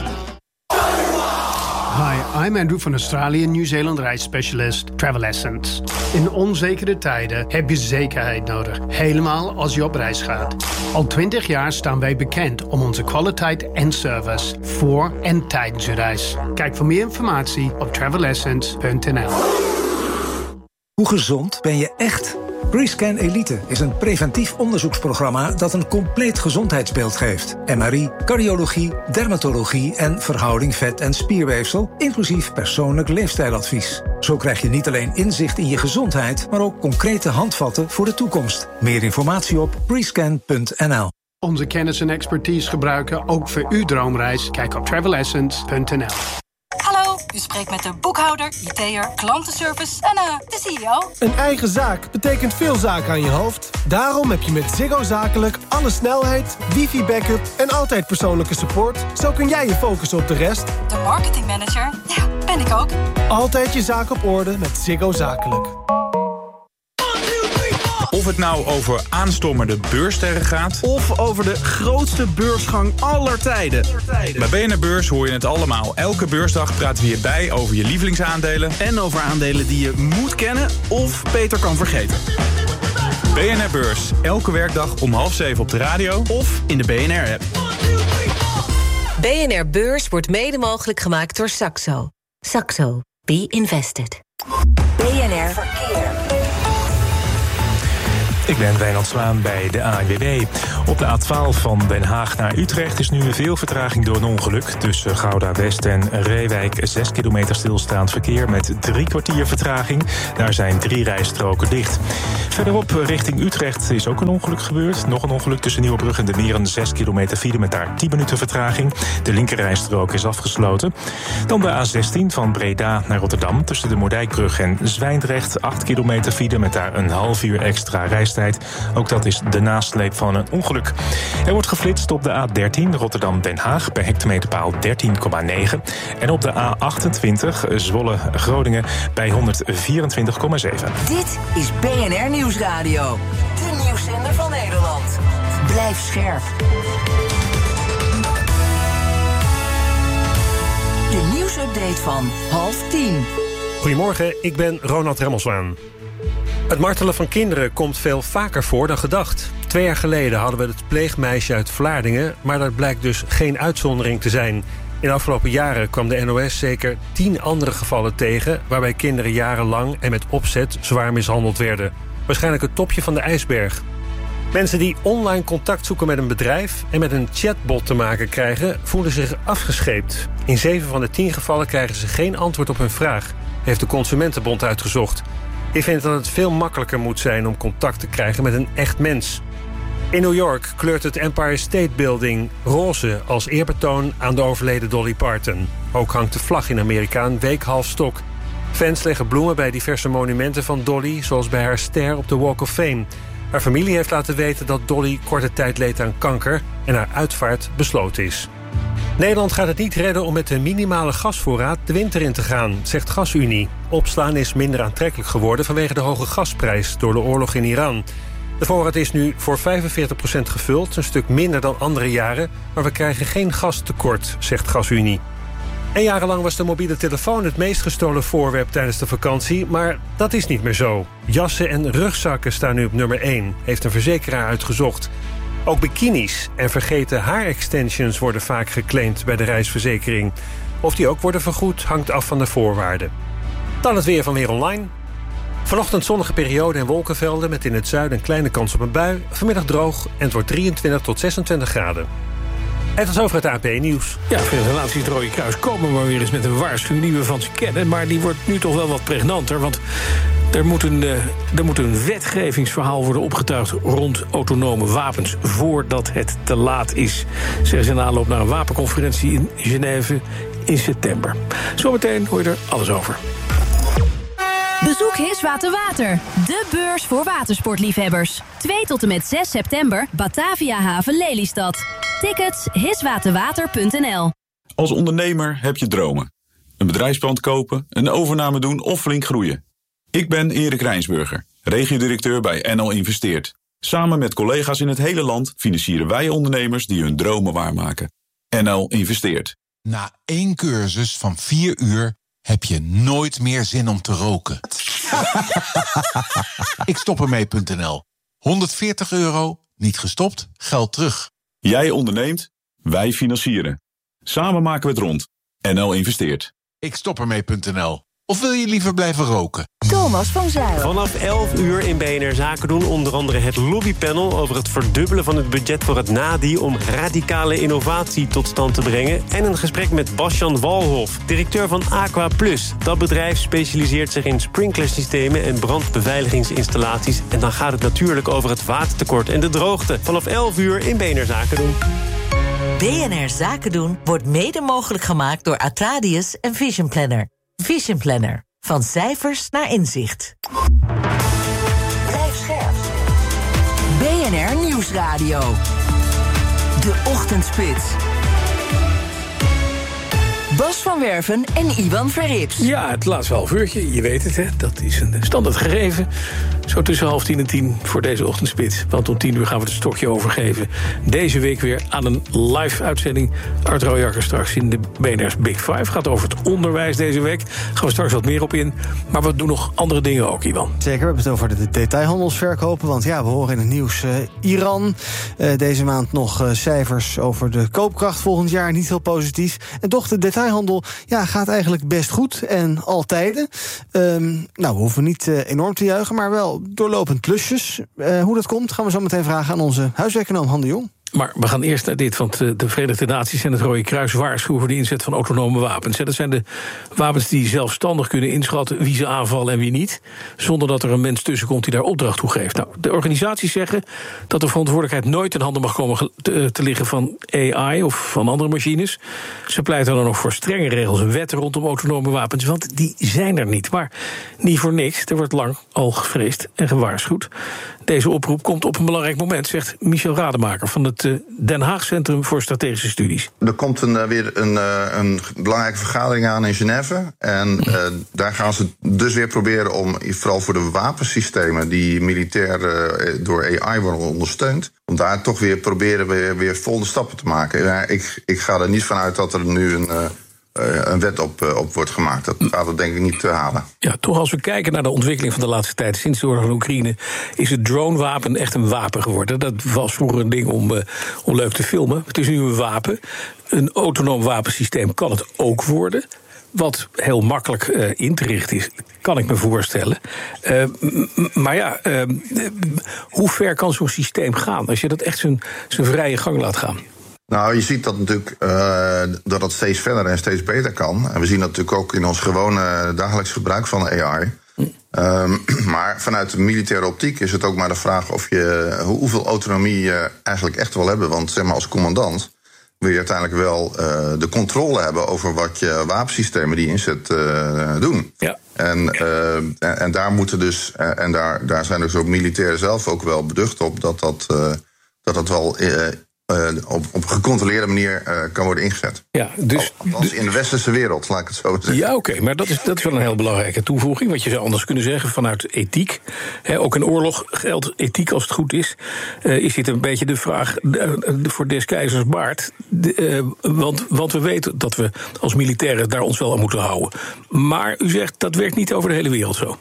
Hi, I'm Andrew van Australië Nieuw-Zeeland reisspecialist Travel Essence. In onzekere tijden heb je zekerheid nodig, helemaal als je op reis gaat. Al twintig jaar staan wij bekend om onze kwaliteit en service voor en tijdens je reis. Kijk voor meer informatie op travel essence punt n l. Hoe gezond ben je echt? ReScan Elite is een preventief onderzoeksprogramma dat een compleet gezondheidsbeeld geeft. M R I, cardiologie, dermatologie en verhouding vet- en spierweefsel, inclusief persoonlijk leefstijladvies. Zo krijg je niet alleen inzicht in je gezondheid, maar ook concrete handvatten voor de toekomst. Meer informatie op rescan punt n l. Onze kennis en expertise gebruiken ook voor uw droomreis. Kijk op travel essence punt n l. Hallo, u spreekt met de boekhouder, I T'er, klantenservice en uh, de C E O. Een eigen zaak betekent veel zaken aan je hoofd. Daarom heb je met Ziggo Zakelijk alle snelheid, wifi-backup en altijd persoonlijke support. Zo kun jij je focussen op de rest. De marketingmanager? Ja, ben ik ook. Altijd je zaak op orde met Ziggo Zakelijk. het nou over aanstormende beurssterren gaat, of over de grootste beursgang aller tijden. Bij B N R Beurs hoor je het allemaal. Elke beursdag praten we hierbij over je lievelingsaandelen. En over aandelen die je moet kennen of beter kan vergeten. B N R Beurs, elke werkdag om half zeven op de radio of in de B N R-app. B N R Beurs wordt mede mogelijk gemaakt door Saxo. Saxo. Be invested. B N R Verkeer. Ik ben Wijnand Zwaan bij de A N W B. Op de A twaalf van Den Haag naar Utrecht is nu veel vertraging door een ongeluk. Tussen Gouda West en Reewijk zes kilometer stilstaand verkeer met drie kwartier vertraging. Daar zijn drie rijstroken dicht. Verderop richting Utrecht is ook een ongeluk gebeurd. Nog een ongeluk tussen Nieuwebrug en de Meren, zes kilometer file met daar tien minuten vertraging. De linkerrijstrook is afgesloten. Dan de A zestien van Breda naar Rotterdam tussen de Moerdijkbrug en Zwijndrecht, acht kilometer file met daar een half uur extra reistijd. Ook dat is de nasleep van een ongeluk. Er wordt geflitst op de A dertien Rotterdam-Den Haag bij hectometerpaal dertien komma negen. En op de A achtentwintig Zwolle-Groningen bij honderdvierentwintig komma zeven. Dit is B N R Nieuwsradio. De nieuwszender van Nederland. Blijf scherp. De nieuwsupdate van half tien. Goedemorgen, ik ben Ronald Remmelswaan. Het martelen van kinderen komt veel vaker voor dan gedacht. Twee jaar geleden hadden we het pleegmeisje uit Vlaardingen, maar dat blijkt dus geen uitzondering te zijn. In de afgelopen jaren kwam de N O S zeker tien andere gevallen tegen, waarbij kinderen jarenlang en met opzet zwaar mishandeld werden. Waarschijnlijk het topje van de ijsberg. Mensen die online contact zoeken met een bedrijf en met een chatbot te maken krijgen, voelen zich afgescheept. In zeven van de tien gevallen krijgen ze geen antwoord op hun vraag, heeft de Consumentenbond uitgezocht. Ik vind dat het veel makkelijker moet zijn om contact te krijgen met een echt mens. In New York kleurt het Empire State Building roze als eerbetoon aan de overleden Dolly Parton. Ook hangt de vlag in Amerika een week half stok. Fans leggen bloemen bij diverse monumenten van Dolly, zoals bij haar ster op de Walk of Fame. Haar familie heeft laten weten dat Dolly korte tijd leed aan kanker en haar uitvaart besloten is. Nederland gaat het niet redden om met de minimale gasvoorraad de winter in te gaan, zegt GasUnie. Opslaan is minder aantrekkelijk geworden vanwege de hoge gasprijs door de oorlog in Iran. De voorraad is nu voor vijfenveertig procent gevuld, een stuk minder dan andere jaren, maar we krijgen geen gastekort, zegt GasUnie. En jarenlang was de mobiele telefoon het meest gestolen voorwerp tijdens de vakantie, maar dat is niet meer zo. Jassen en rugzakken staan nu op nummer één, heeft een verzekeraar uitgezocht. Ook bikinis en vergeten haarextensions worden vaak geclaimd bij de reisverzekering. Of die ook worden vergoed hangt af van de voorwaarden. Dan het weer van Weer Online. Vanochtend zonnige periode en wolkenvelden met in het zuiden een kleine kans op een bui. Vanmiddag droog en het wordt drieëntwintig tot zesentwintig graden. En tot over het A P Nieuws. Ja, veel relaties het Rode Kruis komen maar weer eens met een waarschuwing die we van ze kennen. Maar die wordt nu toch wel wat pregnanter, want er moet een, uh, er moet een wetgevingsverhaal worden opgetuigd rond autonome wapens voordat het te laat is. Zeggen ze in aanloop naar een wapenconferentie in Genève in september. Zometeen hoor je er alles over. Bezoek Hiswater Water, de beurs voor watersportliefhebbers. twee tot en met zes september, Batavia Haven Lelystad. Tickets hiswaterwater punt n l. Als ondernemer heb je dromen. Een bedrijfspand kopen, een overname doen of flink groeien. Ik ben Erik Rijnsburger, regiodirecteur bij N L Investeert. Samen met collega's in het hele land financieren wij ondernemers die hun dromen waarmaken. N L Investeert. Na één cursus van vier uur heb je nooit meer zin om te roken. Ik stop ermee punt n l. honderdveertig euro, niet gestopt, geld terug. Jij onderneemt, wij financieren. Samen maken we het rond. N L Investeert. Ik stop ermee punt n l. Of wil je liever blijven roken? Thomas van Zijl. Vanaf elf uur in B N R Zaken doen onder andere het lobbypanel over het verdubbelen van het budget voor het N A D I om radicale innovatie tot stand te brengen. En een gesprek met Basjan Walhof, directeur van Aqua Plus. Dat bedrijf specialiseert zich in sprinklersystemen en brandbeveiligingsinstallaties. En dan gaat het natuurlijk over het watertekort en de droogte. Vanaf elf uur in B N R Zaken doen. B N R Zaken doen wordt mede mogelijk gemaakt door Atradius en Vision Planner. Vision Planner. Van cijfers naar inzicht. Blijf scherp. B N R Nieuwsradio. De Ochtendspits. Bas van Werven en Iwan Verrips. Ja, het laatste half uurtje, je weet het, hè. Dat is een standaard gegeven. Zo tussen half tien en tien voor deze ochtendspits. Want om tien uur gaan we het stokje overgeven. Deze week weer aan een live-uitzending. Art Royakker straks in de B N R's Big Five. Gaat over het onderwijs deze week. Gaan we straks wat meer op in. Maar we doen nog andere dingen ook, Iwan. Zeker, we hebben het over de detailhandelsverkopen. Want ja, we horen in het nieuws uh, Iran. Uh, deze maand nog uh, cijfers over de koopkracht volgend jaar. Niet heel positief. En toch, de detailhandel ja, gaat eigenlijk best goed. En al tijden. Um, nou, we hoeven niet uh, enorm te juichen, maar wel doorlopend plusjes. Uh, hoe dat komt, gaan we zo meteen vragen aan onze huiseconoom Han de Jong. Maar we gaan eerst naar dit, want de Verenigde Naties en het Rode Kruis waarschuwen voor de inzet van autonome wapens. Dat zijn de wapens die zelfstandig kunnen inschatten wie ze aanvallen en wie niet, zonder dat er een mens tussen komt die daar opdracht toe geeft. Nou, de organisaties zeggen dat de verantwoordelijkheid nooit in handen mag komen te, te liggen van A I of van andere machines. Ze pleiten dan nog voor strenge regels en wetten rondom autonome wapens, want die zijn er niet. Maar niet voor niks, er wordt lang al gevreesd en gewaarschuwd. Deze oproep komt op een belangrijk moment, zegt Michel Rademaker van het Den Haag Centrum voor Strategische Studies. Er komt een, weer een, een belangrijke vergadering aan in Genève. En uh, daar gaan ze dus weer proberen om, vooral voor de wapensystemen die militair uh, door A I worden ondersteund, om daar toch weer proberen weer, weer volgende stappen te maken. Ja, ik, ik ga er niet van uit dat er nu een, uh, een wet op, uh, op wordt gemaakt. Dat gaat het denk ik niet te halen. Ja, toch als we kijken naar de ontwikkeling van de laatste tijd, sinds de oorlog in Oekraïne, is het dronewapen echt een wapen geworden. Dat was vroeger een ding om, uh, om leuk te filmen. Het is nu een wapen. Een autonoom wapensysteem kan het ook worden. Wat heel makkelijk uh, in te richten is, kan ik me voorstellen. Uh, m- maar ja, uh, hoe ver kan zo'n systeem gaan als je dat echt zijn, zijn vrije gang laat gaan? Nou, je ziet dat natuurlijk uh, dat het steeds verder en steeds beter kan. En we zien dat natuurlijk ook in ons gewone dagelijks gebruik van A I. Um, maar vanuit de militaire optiek is het ook maar de vraag of je hoeveel autonomie je eigenlijk echt wil hebben. Want zeg maar, als commandant wil je uiteindelijk wel uh, de controle hebben over wat je wapensystemen die je inzet uh, doen. Ja. En, uh, en, en daar moeten dus, uh, en daar, daar zijn dus ook militairen zelf ook wel beducht op dat dat, uh, dat, dat wel uh, Uh, op, op een gecontroleerde manier uh, kan worden ingezet. Ja, dus, Althans in de westerse wereld, laat ik het zo zeggen. Ja, oké, okay, maar dat is, dat is wel een heel belangrijke toevoeging. Want je zou anders kunnen zeggen vanuit ethiek. Hè, ook in oorlog geldt ethiek als het goed is. Uh, is dit een beetje de vraag uh, voor des keizers baard. De, uh, want, want we weten dat we als militairen daar ons wel aan moeten houden. Maar u zegt dat werkt niet over de hele wereld zo.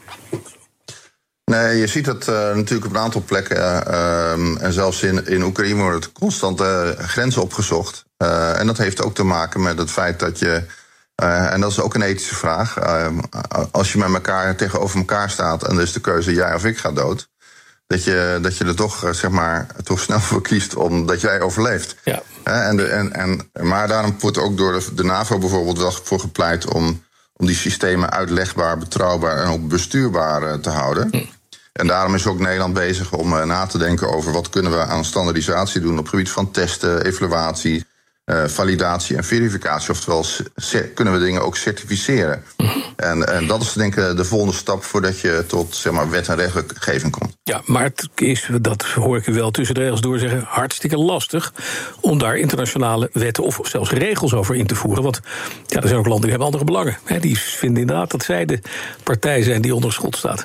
Nee, je ziet het uh, natuurlijk op een aantal plekken. Uh, um, en zelfs in, in Oekraïne worden constant uh, grenzen opgezocht. Uh, en dat heeft ook te maken met het feit dat je, uh, en dat is ook een ethische vraag, Uh, als je met elkaar tegenover elkaar staat en er is de keuze jij of ik ga dood, dat je, dat je er toch, uh, zeg maar, toch snel voor kiest omdat jij overleeft. Ja. Uh, en de, en, en, maar daarom wordt ook door de, de NAVO bijvoorbeeld wel voor gepleit om, om die systemen uitlegbaar, betrouwbaar en ook bestuurbaar uh, te houden. Hm. En daarom is ook Nederland bezig om uh, na te denken over wat kunnen we aan standaardisatie doen op het gebied van testen, evaluatie, uh, validatie en verificatie. Oftewel, c- kunnen we dingen ook certificeren. En, en dat is denk ik de volgende stap voordat je tot zeg maar, wet en regelgeving komt. Ja, maar het is, dat hoor ik u wel tussen de regels door zeggen, hartstikke lastig om daar internationale wetten of zelfs regels over in te voeren. Want ja, er zijn ook landen die hebben andere belangen. Hè, die vinden inderdaad dat zij de partij zijn die onder schot staat.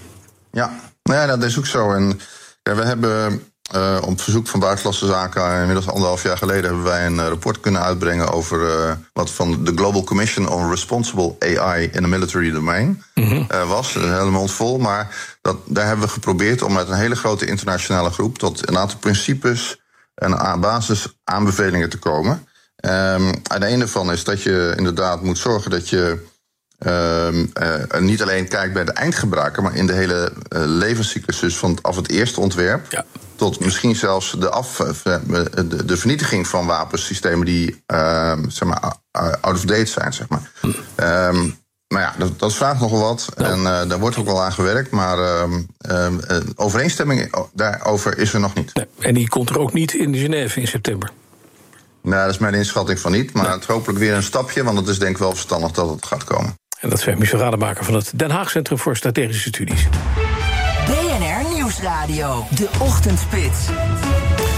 Ja, nou ja, dat is ook zo. En ja, we hebben uh, op verzoek van Buitenlandse Zaken, inmiddels anderhalf jaar geleden, hebben wij een uh, rapport kunnen uitbrengen over uh, wat van de Global Commission on Responsible A I in the Military Domain mm-hmm. uh, was. Een hele mond vol. Maar dat, daar hebben we geprobeerd om met een hele grote internationale groep tot een aantal principes en basisaanbevelingen te komen. Um, en een daarvan is dat je inderdaad moet zorgen dat je Uh, uh, niet alleen kijkt bij de eindgebruiker, maar in de hele uh, levenscyclus, dus van af het eerste ontwerp ja. tot misschien zelfs de, af, uh, de, de vernietiging van wapensystemen die uh, zeg maar, out of date zijn, zeg maar. Hm. Um, maar ja, dat, dat vraagt nogal wat. Ja. En uh, daar wordt ook wel aan gewerkt, maar uh, uh, uh, overeenstemming daarover is er nog niet. Nee, en die komt er ook niet in Genève in september. Nou, dat is mijn inschatting van niet, maar nee. Het hopelijk weer een stapje, want het is denk ik wel verstandig dat het gaat komen. En dat zijn Michel Rademaker van het Den Haag Centrum voor Strategische Studies. B N R Nieuwsradio, de ochtendspits.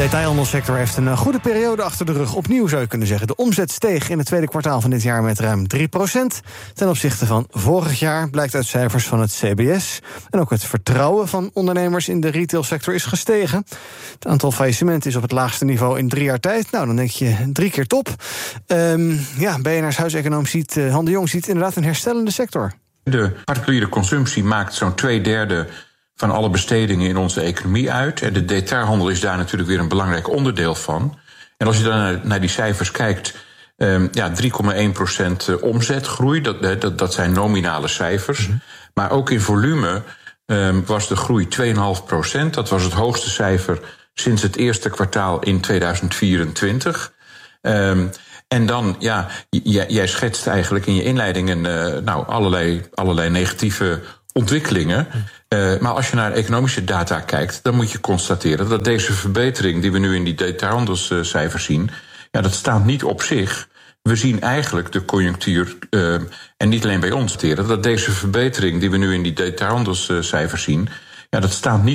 detailhandelsector heeft een goede periode achter de rug. Opnieuw zou je kunnen zeggen. De omzet steeg in het tweede kwartaal van dit jaar met ruim drie procent. Ten opzichte van vorig jaar, blijkt uit cijfers van het C B S. En ook het vertrouwen van ondernemers in de retailsector is gestegen. Het aantal faillissementen is op het laagste niveau in drie jaar tijd. Nou, dan denk je drie keer top. Um, ja, B N R's huiseconoom ziet, uh, Han de Jong ziet inderdaad een herstellende sector. De particuliere consumptie maakt zo'n twee derde van alle bestedingen in onze economie uit. En de detailhandel is daar natuurlijk weer een belangrijk onderdeel van. En als je dan naar, naar die cijfers kijkt, um, ja, drie komma één procent omzetgroei, dat, dat, dat zijn nominale cijfers. Mm-hmm. Maar ook in volume um, was de groei twee komma vijf procent. Dat was het hoogste cijfer sinds het eerste kwartaal in tweeduizend vierentwintig. Um, En dan, ja, j- jij schetst eigenlijk in je inleidingen uh, nou, allerlei, allerlei negatieve ontwikkelingen. Uh, maar als je naar economische data kijkt, dan moet je constateren dat deze verbetering die we nu in die detailhandelscijfers zien, ja, dat staat niet op zich. We zien eigenlijk de conjunctuur, uh, en niet alleen bij ons, dat deze verbetering die we nu in die detailhandelscijfers zien, ja, dat staat niet